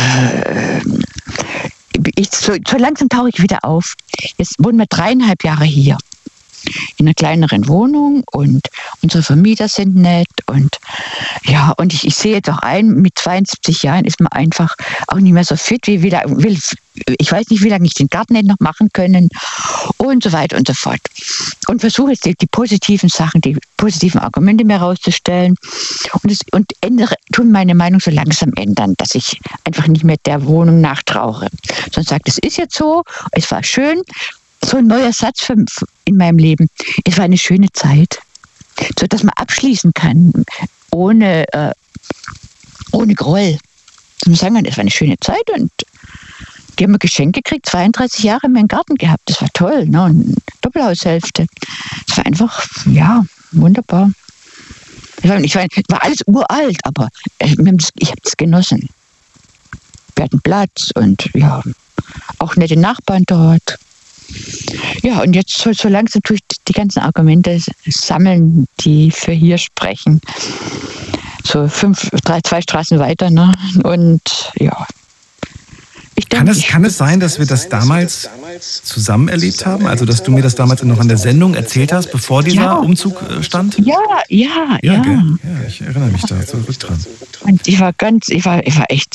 so langsam tauche ich wieder auf. Jetzt wohnen wir 3,5 Jahre hier. In einer kleineren Wohnung und unsere Vermieter sind nett und ja, und ich sehe jetzt auch ein, mit 72 Jahren ist man einfach auch nicht mehr so fit wie wieder, ich weiß nicht, wie lange ich den Garten hätte noch machen können und so weiter und so fort. Und versuche jetzt die positiven Sachen, die positiven Argumente mir herauszustellen und tun meine Meinung so langsam ändern, dass ich einfach nicht mehr der Wohnung nachtrauere. Sondern sage, es ist jetzt so, es war schön. So ein neuer Satz in meinem Leben. Es war eine schöne Zeit, so dass man abschließen kann, ohne Groll. Man sagen kann, es war eine schöne Zeit und die haben mir Geschenk gekriegt, 32 Jahre in meinem Garten gehabt. Das war toll, ne? Und Doppelhaushälfte. Es war einfach, ja, wunderbar. War alles uralt, aber ich habe es genossen. Wir hatten Platz und ja, auch nette Nachbarn dort. Ja, und jetzt so langsam tue ich die ganzen Argumente sammeln, die für hier sprechen. So 2 Straßen weiter, ne? Und ja. Kann es sein, dass wir das damals zusammen erlebt haben? Also, dass du mir das damals noch an der Sendung erzählt hast, bevor dieser Umzug stand? Ja. Ja, ich erinnere mich da zurück dran. Und ich war echt,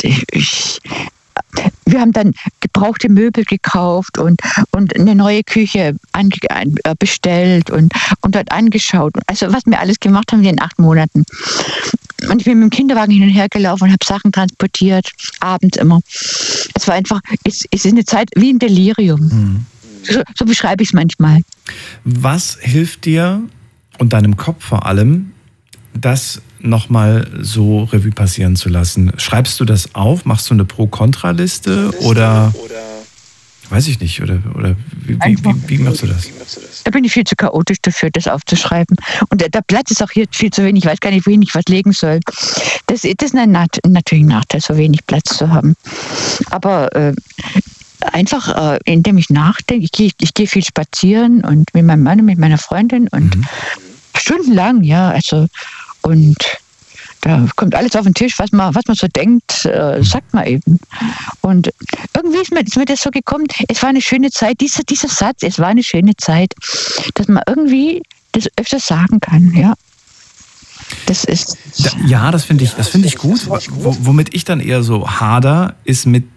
wir haben dann gebrauchte Möbel gekauft und eine neue Küche bestellt und dort angeschaut. Also was wir alles gemacht haben in den 8 Monaten. Und ich bin mit dem Kinderwagen hin und her gelaufen und habe Sachen transportiert, abends immer. Es war einfach, es ist eine Zeit wie ein Delirium. Mhm. So beschreibe ich es manchmal. Was hilft dir und deinem Kopf vor allem, das nochmal so Revue passieren zu lassen? Schreibst du das auf? Machst du eine Pro-Kontra-Liste? Oder weiß ich nicht. Oder wie machst du das? Da bin ich viel zu chaotisch dafür, das aufzuschreiben. Und der Platz ist auch hier viel zu wenig. Ich weiß gar nicht, wohin ich was legen soll. Das ist natürlich ein Nachteil, so wenig Platz zu haben. Aber einfach, indem ich nachdenke, ich gehe viel spazieren und mit meinem Mann und mit meiner Freundin und stundenlang, ja, also und da kommt alles auf den Tisch, was man so denkt, sagt man eben. Und irgendwie ist mir das so gekommen, es war eine schöne Zeit, dieser Satz, es war eine schöne Zeit, dass man irgendwie das öfter sagen kann, ja. Das ist... Ja, das finde ich gut. Womit ich dann eher so hader, ist mit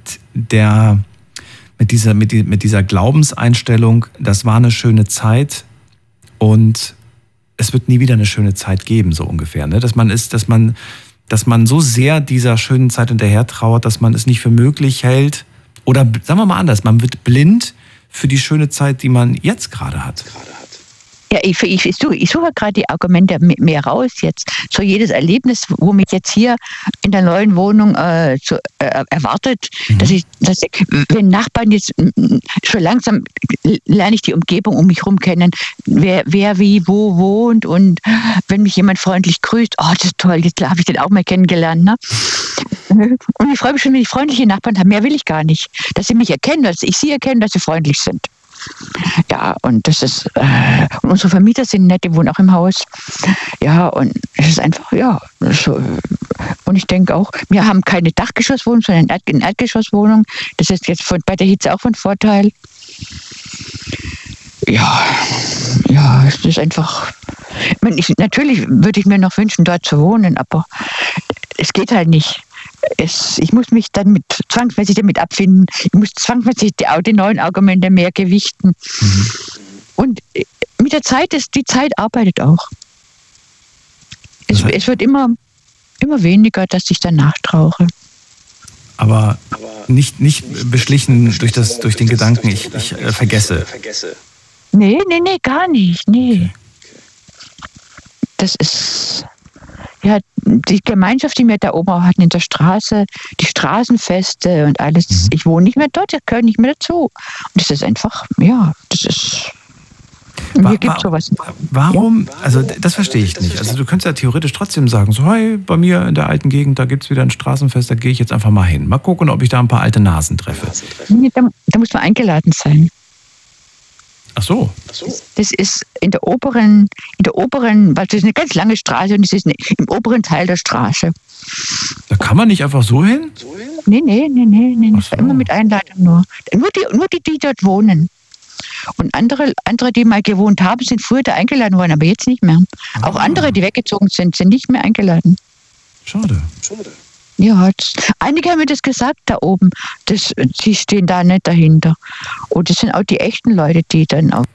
dieser Glaubenseinstellung, das war eine schöne Zeit und es wird nie wieder eine schöne Zeit geben, so ungefähr. Ne? Dass man so sehr dieser schönen Zeit hinterher trauert, dass man es nicht für möglich hält. Oder sagen wir mal anders, man wird blind für die schöne Zeit, die man jetzt gerade hat. Ja, ich suche gerade die Argumente mehr raus jetzt. So jedes Erlebnis, wo mich jetzt hier in der neuen Wohnung erwartet, dass ich, wenn Nachbarn jetzt schon langsam lerne ich die Umgebung um mich herum kennen, wer wie wo wohnt und wenn mich jemand freundlich grüßt, oh, das ist toll, jetzt habe ich den auch mal kennengelernt. Ne? Und ich freue mich schon, wenn ich freundliche Nachbarn habe. Mehr will ich gar nicht. Dass sie mich erkennen, dass ich sie erkenne, dass sie freundlich sind. Ja, und das ist, und unsere Vermieter sind nett, die wohnen auch im Haus. Ja, und es ist einfach, ja, so. Und ich denke auch, wir haben keine Dachgeschosswohnung, sondern eine Erdgeschosswohnung. Das ist jetzt bei der Hitze auch von Vorteil. Ja, es ist einfach, natürlich würde ich mir noch wünschen, dort zu wohnen, aber es geht halt nicht. Ich muss mich dann zwangsmäßig damit abfinden. Ich muss zwangsmäßig die neuen Argumente mehr gewichten. Und mit der Zeit, die Zeit arbeitet auch. Es wird immer weniger, dass ich danach trauere. Aber nicht beschlichen durch den Gedanken, ich vergesse. Nee, gar nicht. Nee. Okay. Das ist ja die Gemeinschaft, die wir da oben auch hatten in der Straße, die Straßenfeste und alles. Ich wohne nicht mehr dort, ich gehöre nicht mehr dazu. Und das ist einfach, ja, das ist. Mir gibt sowas. Warum? Ja? Also das verstehe ich nicht. Also du könntest ja theoretisch trotzdem sagen, so hey, bei mir in der alten Gegend, da gibt es wieder ein Straßenfest, da gehe ich jetzt einfach mal hin. Mal gucken, ob ich da ein paar alte Nasen treffe. Nee, da muss man eingeladen sein. Ach so. Das ist in der oberen, weil das ist eine ganz lange Straße und es ist im oberen Teil der Straße. Da kann man nicht einfach so hin? Nee. So. Immer mit Einladung nur. Nur die dort wohnen. Und andere, die mal gewohnt haben, sind früher da eingeladen worden, aber jetzt nicht mehr. Auch andere, die weggezogen sind nicht mehr eingeladen. Schade. Ja, einige haben mir das gesagt da oben. Sie stehen da nicht dahinter. Und das sind auch die echten Leute, die dann auch.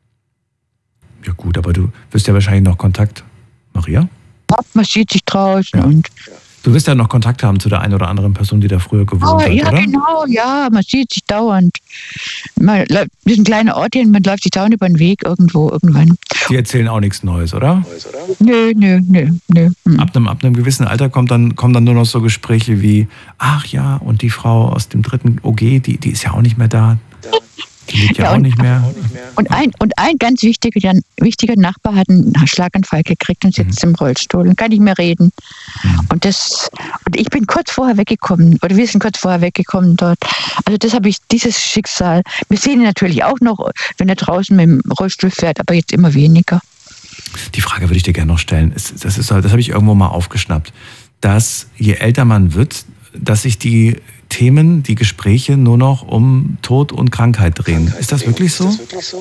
Ja gut, aber du wirst ja wahrscheinlich noch Kontakt, Maria? Man sieht sich draußen und. Du wirst ja noch Kontakt haben zu der einen oder anderen Person, die da früher gewohnt hat, ja, oder? Genau, ja, man sieht sich dauernd. Das ist ein kleiner Ort hier und man läuft sich dauernd über den Weg irgendwann. Die erzählen auch nichts Neues, oder? Nö. Ab einem gewissen Alter kommen dann nur noch so Gespräche wie, ach ja, und die Frau aus dem 3. OG, die ist ja auch nicht mehr da. Die lebt ja auch nicht mehr. Und ein ganz wichtiger Nachbar hat einen Schlaganfall gekriegt und sitzt im Rollstuhl und kann nicht mehr reden. Und ich bin kurz vorher weggekommen, oder wir sind kurz vorher weggekommen dort. Also dieses Schicksal. Wir sehen ihn natürlich auch noch, wenn er draußen mit dem Rollstuhl fährt, aber jetzt immer weniger. Die Frage würde ich dir gerne noch stellen. Das habe ich irgendwo mal aufgeschnappt, dass je älter man wird, dass sich die Themen, die Gespräche nur noch um Tod und Krankheit drehen. Ist das wirklich so?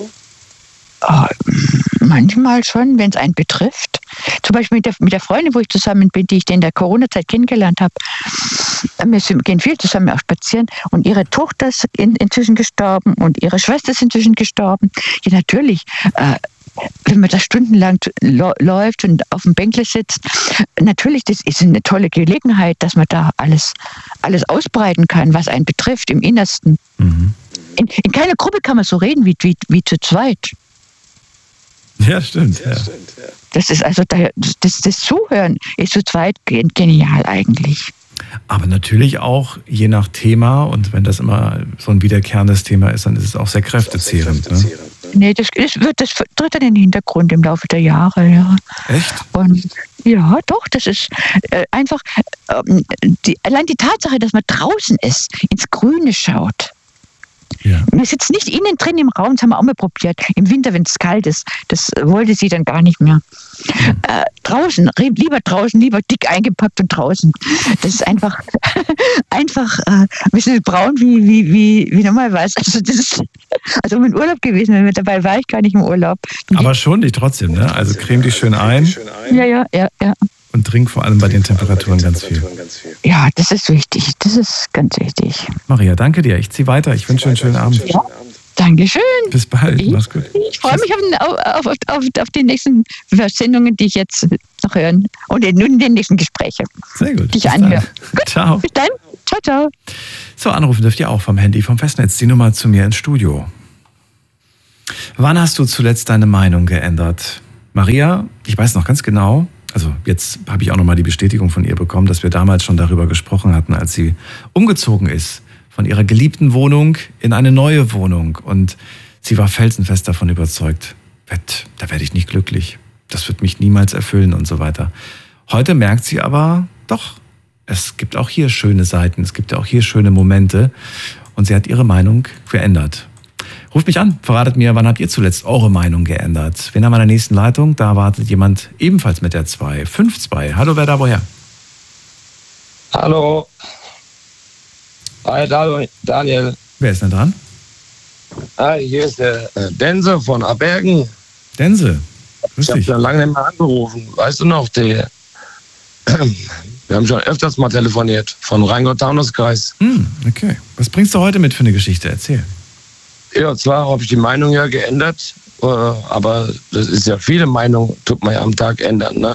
Manchmal schon, wenn es einen betrifft. Zum Beispiel mit der Freundin, wo ich zusammen bin, die ich in der Corona-Zeit kennengelernt habe. Wir gehen viel zusammen auch spazieren und ihre Tochter ist inzwischen gestorben und ihre Schwester ist inzwischen gestorben. Ja, natürlich. Wenn man da stundenlang läuft und auf dem Bänkle sitzt, natürlich, das ist eine tolle Gelegenheit, dass man da alles ausbreiten kann, was einen betrifft, im Innersten. In keiner Gruppe kann man so reden wie zu zweit. Ja, stimmt. Ja. Das ist also das Zuhören ist zu zweit genial eigentlich. Aber natürlich auch je nach Thema, und wenn das immer so ein wiederkehrendes Thema ist, dann ist es auch sehr kräftezehrend. Ne? Nee, das tritt dann in den Hintergrund im Laufe der Jahre, ja. Echt? Und ja, doch, das ist einfach allein die Tatsache, dass man draußen ist, ins Grüne schaut. Ja. Man sitzt nicht innen drin im Raum, das haben wir auch mal probiert. Im Winter, wenn es kalt ist, das wollte sie dann gar nicht mehr. Draußen, lieber dick eingepackt und draußen. Das ist einfach ein bisschen braun wie normalerweise. Also um in Urlaub gewesen, wenn wir dabei war ich gar nicht im Urlaub. Aber schon nicht trotzdem, ne? Also creme dich schön ein. Ja. Und trink vor allem bei den Temperaturen ganz viel. Ja, das ist wichtig. Das ist ganz wichtig. Maria, danke dir. Ich ziehe weiter. Ich wünsche einen schönen Abend. Ja, Dankeschön. Bis bald. Mach's gut. Ich freue mich auf die nächsten Sendungen, die ich jetzt noch hören. Und in den nächsten Gesprächen. Sehr gut. Die ich anhöre. Gut. Ciao. Bis dann. Ciao. So, anrufen dürft ihr auch vom Handy, vom Festnetz. Die Nummer zu mir ins Studio. Wann hast du zuletzt deine Meinung geändert? Maria, ich weiß noch ganz genau, also jetzt habe ich auch nochmal die Bestätigung von ihr bekommen, dass wir damals schon darüber gesprochen hatten, als sie umgezogen ist von ihrer geliebten Wohnung in eine neue Wohnung. Und sie war felsenfest davon überzeugt, da werde ich nicht glücklich, das wird mich niemals erfüllen und so weiter. Heute merkt sie aber, doch, es gibt auch hier schöne Seiten, es gibt auch hier schöne Momente und sie hat ihre Meinung geändert. Ruft mich an, verratet mir, wann habt ihr zuletzt eure Meinung geändert? Wen haben wir in der nächsten Leitung? Da wartet jemand ebenfalls mit der 252. Hallo, wer da woher? Hallo. Hi, Daniel. Wer ist denn dran? Hi, hier ist der Dense von Abergen. Dense, grüß Ich habe dich. schon lange nicht mehr angerufen. Weißt du noch, wir haben schon öfters mal telefoniert von Rheingau-Taunus-Kreis. Okay. Was bringst du heute mit für eine Geschichte? Erzähl. Ja, zwar habe ich die Meinung ja geändert, aber das ist ja viele Meinungen, tut man ja am Tag ändern, ne?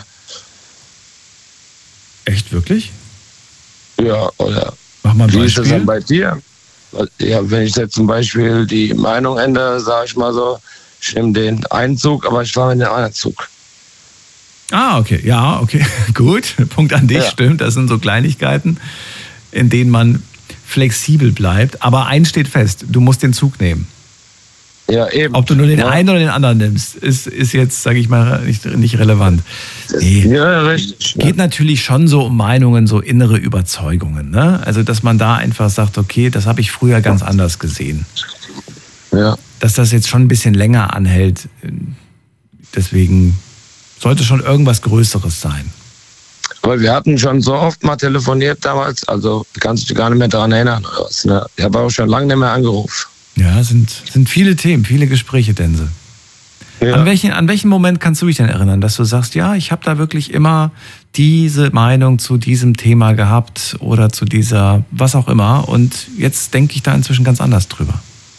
Echt, wirklich? Ja, oder Mach mal ein wie ist das Beispiel. dann bei dir? Ja, wenn ich jetzt zum Beispiel die Meinung ändere, sage ich mal so, ich nehme den einen Zug, aber ich fahre in den anderen Zug. Ah, okay. Ja, okay. Gut. Punkt an dich, Ja. stimmt. Das sind so Kleinigkeiten, in denen man flexibel bleibt. Aber eins steht fest, du musst den Zug nehmen. Ja, eben. Ob du nur den Ja. einen oder den anderen nimmst, ist jetzt, sage ich mal, nicht relevant. Nee. Ja, richtig. Geht natürlich schon so um Meinungen, so innere Überzeugungen. Ne? Also, dass man da einfach sagt, okay, das habe ich früher ganz anders gesehen. Ja. Dass das jetzt schon ein bisschen länger anhält, deswegen sollte schon irgendwas Größeres sein. Aber wir hatten schon so oft mal telefoniert damals, also kannst du dich gar nicht mehr daran erinnern oder was, ne? Ich habe auch schon lange nicht mehr angerufen. Ja, sind viele Themen, viele Gespräche, Dense. Ja. An welchen Moment kannst du dich denn erinnern, dass du sagst, ja, ich habe da wirklich immer diese Meinung zu diesem Thema gehabt oder zu dieser, was auch immer, und jetzt denke ich da inzwischen ganz anders drüber?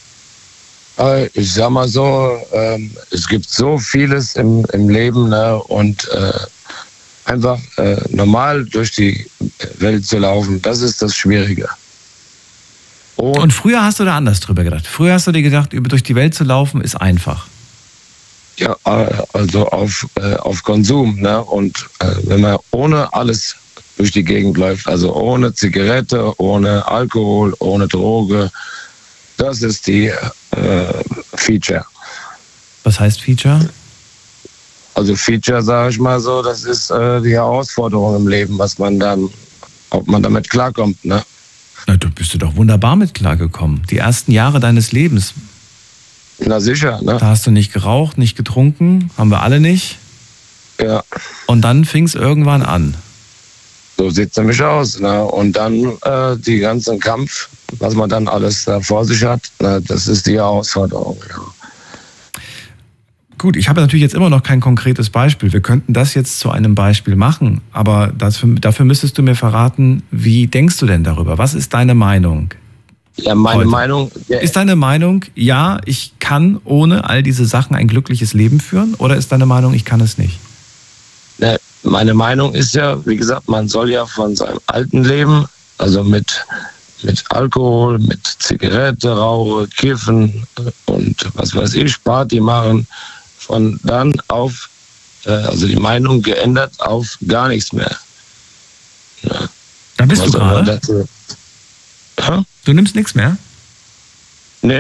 Ich sag mal so, es gibt so vieles im Leben, ne? Und einfach normal durch die Welt zu laufen, das ist das Schwierige. Und früher hast du da anders drüber gedacht. Früher hast du dir gedacht, durch die Welt zu laufen ist einfach. Ja, also auf Konsum, ne? Und wenn man ohne alles durch die Gegend läuft, also ohne Zigarette, ohne Alkohol, ohne Droge, das ist die Feature. Was heißt Feature? Also Feature, sage ich mal so, das ist die Herausforderung im Leben, was man dann, ob man damit klarkommt, ne? Na, du bist doch wunderbar mit klargekommen. Die ersten Jahre deines Lebens. Na sicher, ne? Da hast du nicht geraucht, nicht getrunken, haben wir alle nicht. Ja, Und dann fing es irgendwann an. so sieht es nämlich aus, ne? Und dann die ganzen Kampf, was man dann alles vor sich hat, ne? Das ist die Herausforderung, ja. Gut, ich habe natürlich jetzt immer noch kein konkretes Beispiel. Wir könnten das jetzt zu einem Beispiel machen, aber dafür müsstest du mir verraten, wie denkst du denn darüber? Was ist deine Meinung? Ja, meine Heute. Meinung, ja, Ist deine Meinung, ja, ich kann ohne all diese Sachen ein glückliches Leben führen? Oder ist deine Meinung, ich kann es nicht? ne, meine Meinung ist ja, wie gesagt, man soll ja von seinem alten Leben, also mit Alkohol, mit Zigarette, Rauche, Kiffen und was weiß ich, Party machen, von dann auf, also die Meinung geändert auf gar nichts mehr. Ja. Da bist Was du soll man gerade. dazu? Ja? Du nimmst nichts mehr? Nee,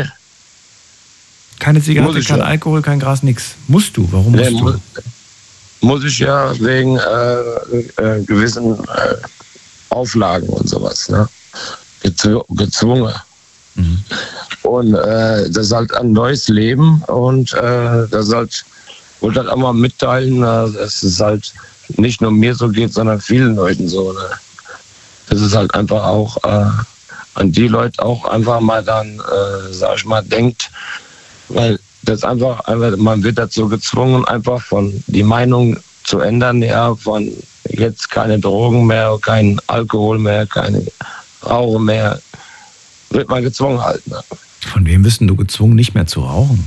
Keine Zigarette, Muss ich kein ja. Alkohol, kein Gras, nichts. Musst du? Warum musst nee, du? muss ich ja wegen gewissen Auflagen und sowas, ne? Gezwungen. Mhm. Und das ist halt ein neues Leben und das ist halt, wollte halt auch mal mitteilen, dass es halt nicht nur mir so geht, sondern vielen Leuten so. Ne? Das ist halt einfach auch an die Leute auch einfach mal dann, sag ich mal, denkt, weil das einfach, man wird dazu gezwungen, einfach von die Meinung zu ändern, ja, von jetzt keine Drogen mehr, kein Alkohol mehr, keine Rauche mehr, wird man gezwungen halt. Ne? Von wem bist denn du gezwungen, nicht mehr zu rauchen?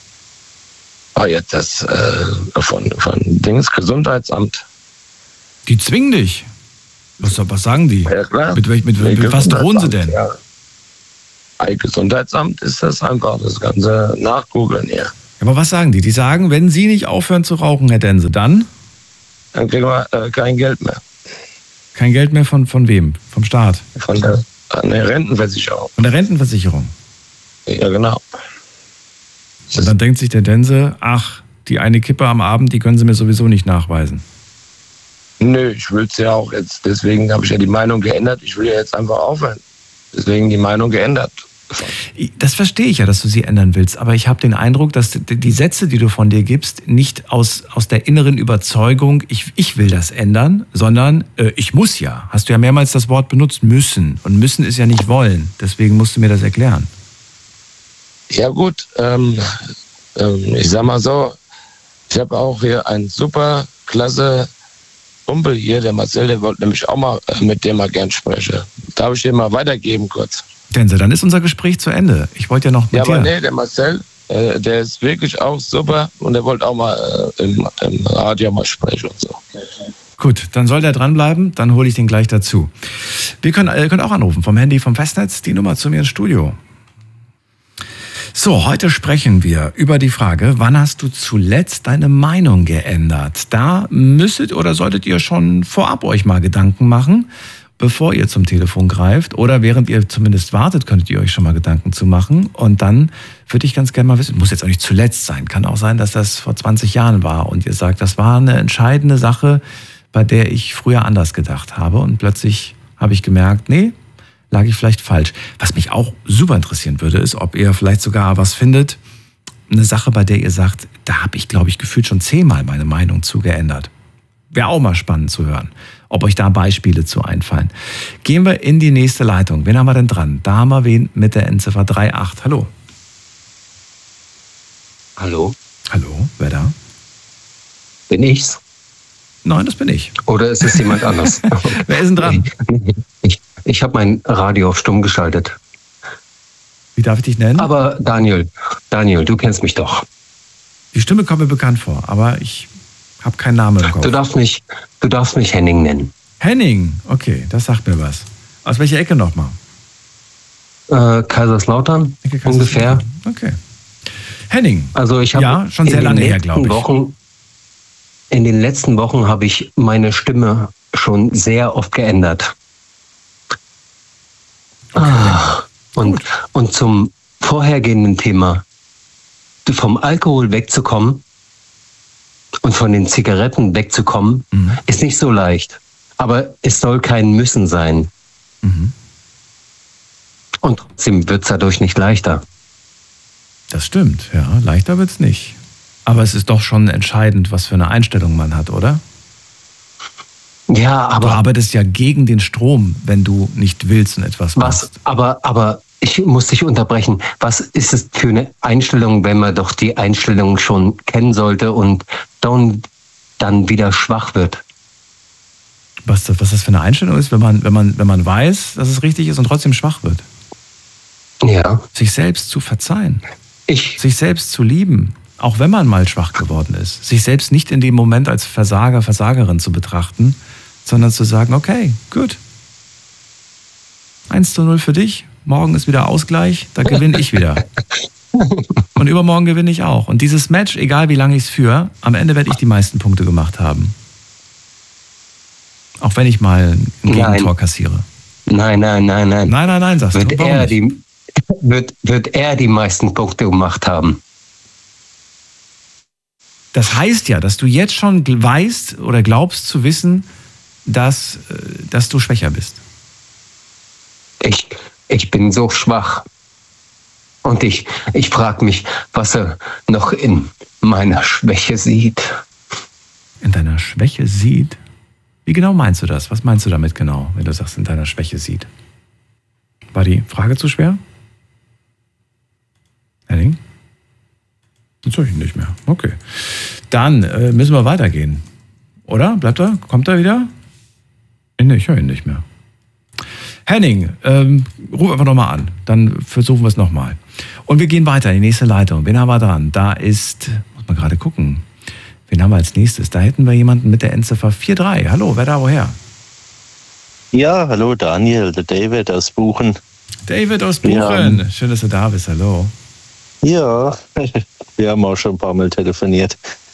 Jetzt das von Dings Gesundheitsamt. Die zwingen dich. Was sagen die? Ja, klar. Mit was drohen sie denn? Ja. Gesundheitsamt ist das einfach, das ganze Nachgoogeln hier. Aber was sagen die? Die sagen, wenn sie nicht aufhören zu rauchen, Herr Dense, dann Dann kriegen wir kein Geld mehr kein Geld mehr von wem? Vom Staat? von der Rentenversicherung. Von der Rentenversicherung. Ja, genau. Und dann denkt sich der Dense, ach, die eine Kippe am Abend, die können sie mir sowieso nicht nachweisen. Nö, ich will es ja auch jetzt, deswegen habe ich ja die Meinung geändert. Ich will ja jetzt einfach aufhören. Deswegen die Meinung geändert. Das verstehe ich ja, dass du sie ändern willst, aber ich habe den Eindruck, dass die Sätze, die du von dir gibst, nicht aus der inneren Überzeugung, ich will das ändern, sondern ich muss ja. Hast du ja mehrmals das Wort benutzt, müssen. Und müssen ist ja nicht wollen. Deswegen musst du mir das erklären. Ja gut, ich sag mal so, ich habe auch hier einen super klasse Kumpel hier, der Marcel, der wollte nämlich auch mal mit dem mal gern sprechen. Darf ich dir mal weitergeben kurz? Dense, dann ist unser Gespräch zu Ende. Ich wollte ja noch mit dir. Aber nee, der Marcel, der ist wirklich auch super und der wollte auch mal im Radio mal sprechen und so. Gut, dann soll der dranbleiben, dann hole ich den gleich dazu. Ihr könnt auch anrufen vom Handy, vom Festnetz, die Nummer zu mir ins Studio. So, heute sprechen wir über die Frage, wann hast du zuletzt deine Meinung geändert? Da müsstet oder solltet ihr schon vorab euch mal Gedanken machen, bevor ihr zum Telefon greift. Oder während ihr zumindest wartet, könntet ihr euch schon mal Gedanken zu machen. Und dann würde ich ganz gerne mal wissen, muss jetzt auch nicht zuletzt sein, kann auch sein, dass das vor 20 Jahren war. Und ihr sagt, das war eine entscheidende Sache, bei der ich früher anders gedacht habe. Und plötzlich habe ich gemerkt, nee, lag ich vielleicht falsch. Was mich auch super interessieren würde, ist, ob ihr vielleicht sogar was findet, eine Sache, bei der ihr sagt, da habe ich, glaube ich, gefühlt schon 10-mal meine Meinung zu geändert. Wäre auch mal spannend zu hören, ob euch da Beispiele zu einfallen. Gehen wir in die nächste Leitung. Wen haben wir denn dran? Da haben wir wen mit der Endziffer 38. Hallo. Hallo. Hallo, wer da? Bin ich's? Nein, das bin ich. Oder ist es jemand anders? Wer ist denn dran? Ich habe mein Radio auf stumm geschaltet. Wie darf ich dich nennen? Aber Daniel, du kennst mich doch. Die Stimme kommt mir bekannt vor, aber ich habe keinen Namen im Kopf. Du darfst mich Henning nennen. Henning, okay, das sagt mir was. Aus welcher Ecke nochmal? Kaiserslautern, ungefähr. Okay. Henning, also ich habe ja, schon sehr lange her, glaube ich. In den letzten Wochen habe ich meine Stimme schon sehr oft geändert. Okay. Und zum vorhergehenden Thema, vom Alkohol wegzukommen und von den Zigaretten wegzukommen, ist nicht so leicht. Aber es soll kein Müssen sein. Mhm. Und trotzdem wird es dadurch nicht leichter. Das stimmt, ja. Leichter wird es nicht. Aber es ist doch schon entscheidend, was für eine Einstellung man hat, oder? Ja, aber... Du arbeitest ja gegen den Strom, wenn du nicht willst und etwas machst. Aber ich muss dich unterbrechen. Was ist es für eine Einstellung, wenn man doch die Einstellung schon kennen sollte und dann wieder schwach wird? Was das für eine Einstellung ist, wenn man weiß, dass es richtig ist und trotzdem schwach wird? Ja. Sich selbst zu verzeihen. Sich selbst zu lieben. Auch wenn man mal schwach geworden ist. Sich selbst nicht in dem Moment als Versager, Versagerin zu betrachten, sondern zu sagen, okay, gut. 1:0 für dich, morgen ist wieder Ausgleich, da gewinne ich wieder. Und übermorgen gewinne ich auch. Und dieses Match, egal wie lange ich es führe, am Ende werde ich die meisten Punkte gemacht haben. Auch wenn ich mal ein Gegentor kassiere. Nein, sagst du. Wird er die meisten Punkte gemacht haben. Das heißt ja, dass du jetzt schon weißt oder glaubst zu wissen, dass du schwächer bist. Ich bin so schwach. Und ich frage mich, was er noch in meiner Schwäche sieht. In deiner Schwäche sieht? Wie genau meinst du das? Was meinst du damit genau, wenn du sagst, in deiner Schwäche sieht? War die Frage zu schwer? Henning? Jetzt höre ich ihn nicht mehr. Okay. Dann müssen wir weitergehen. Oder? Bleibt er? Kommt er wieder? Nee, ich höre ihn nicht mehr. Henning, ruf einfach nochmal an. Dann versuchen wir es nochmal. Und wir gehen weiter in die nächste Leitung. Wen haben wir dran? Da ist, muss man gerade gucken. Wen haben wir als nächstes? Da hätten wir jemanden mit der Endziffer 43. Hallo, wer da woher? Ja, hallo Daniel, der David aus Buchen. David aus Buchen. Ja. Schön, dass du da bist. Hallo. Ja, wir haben auch schon ein paar Mal telefoniert.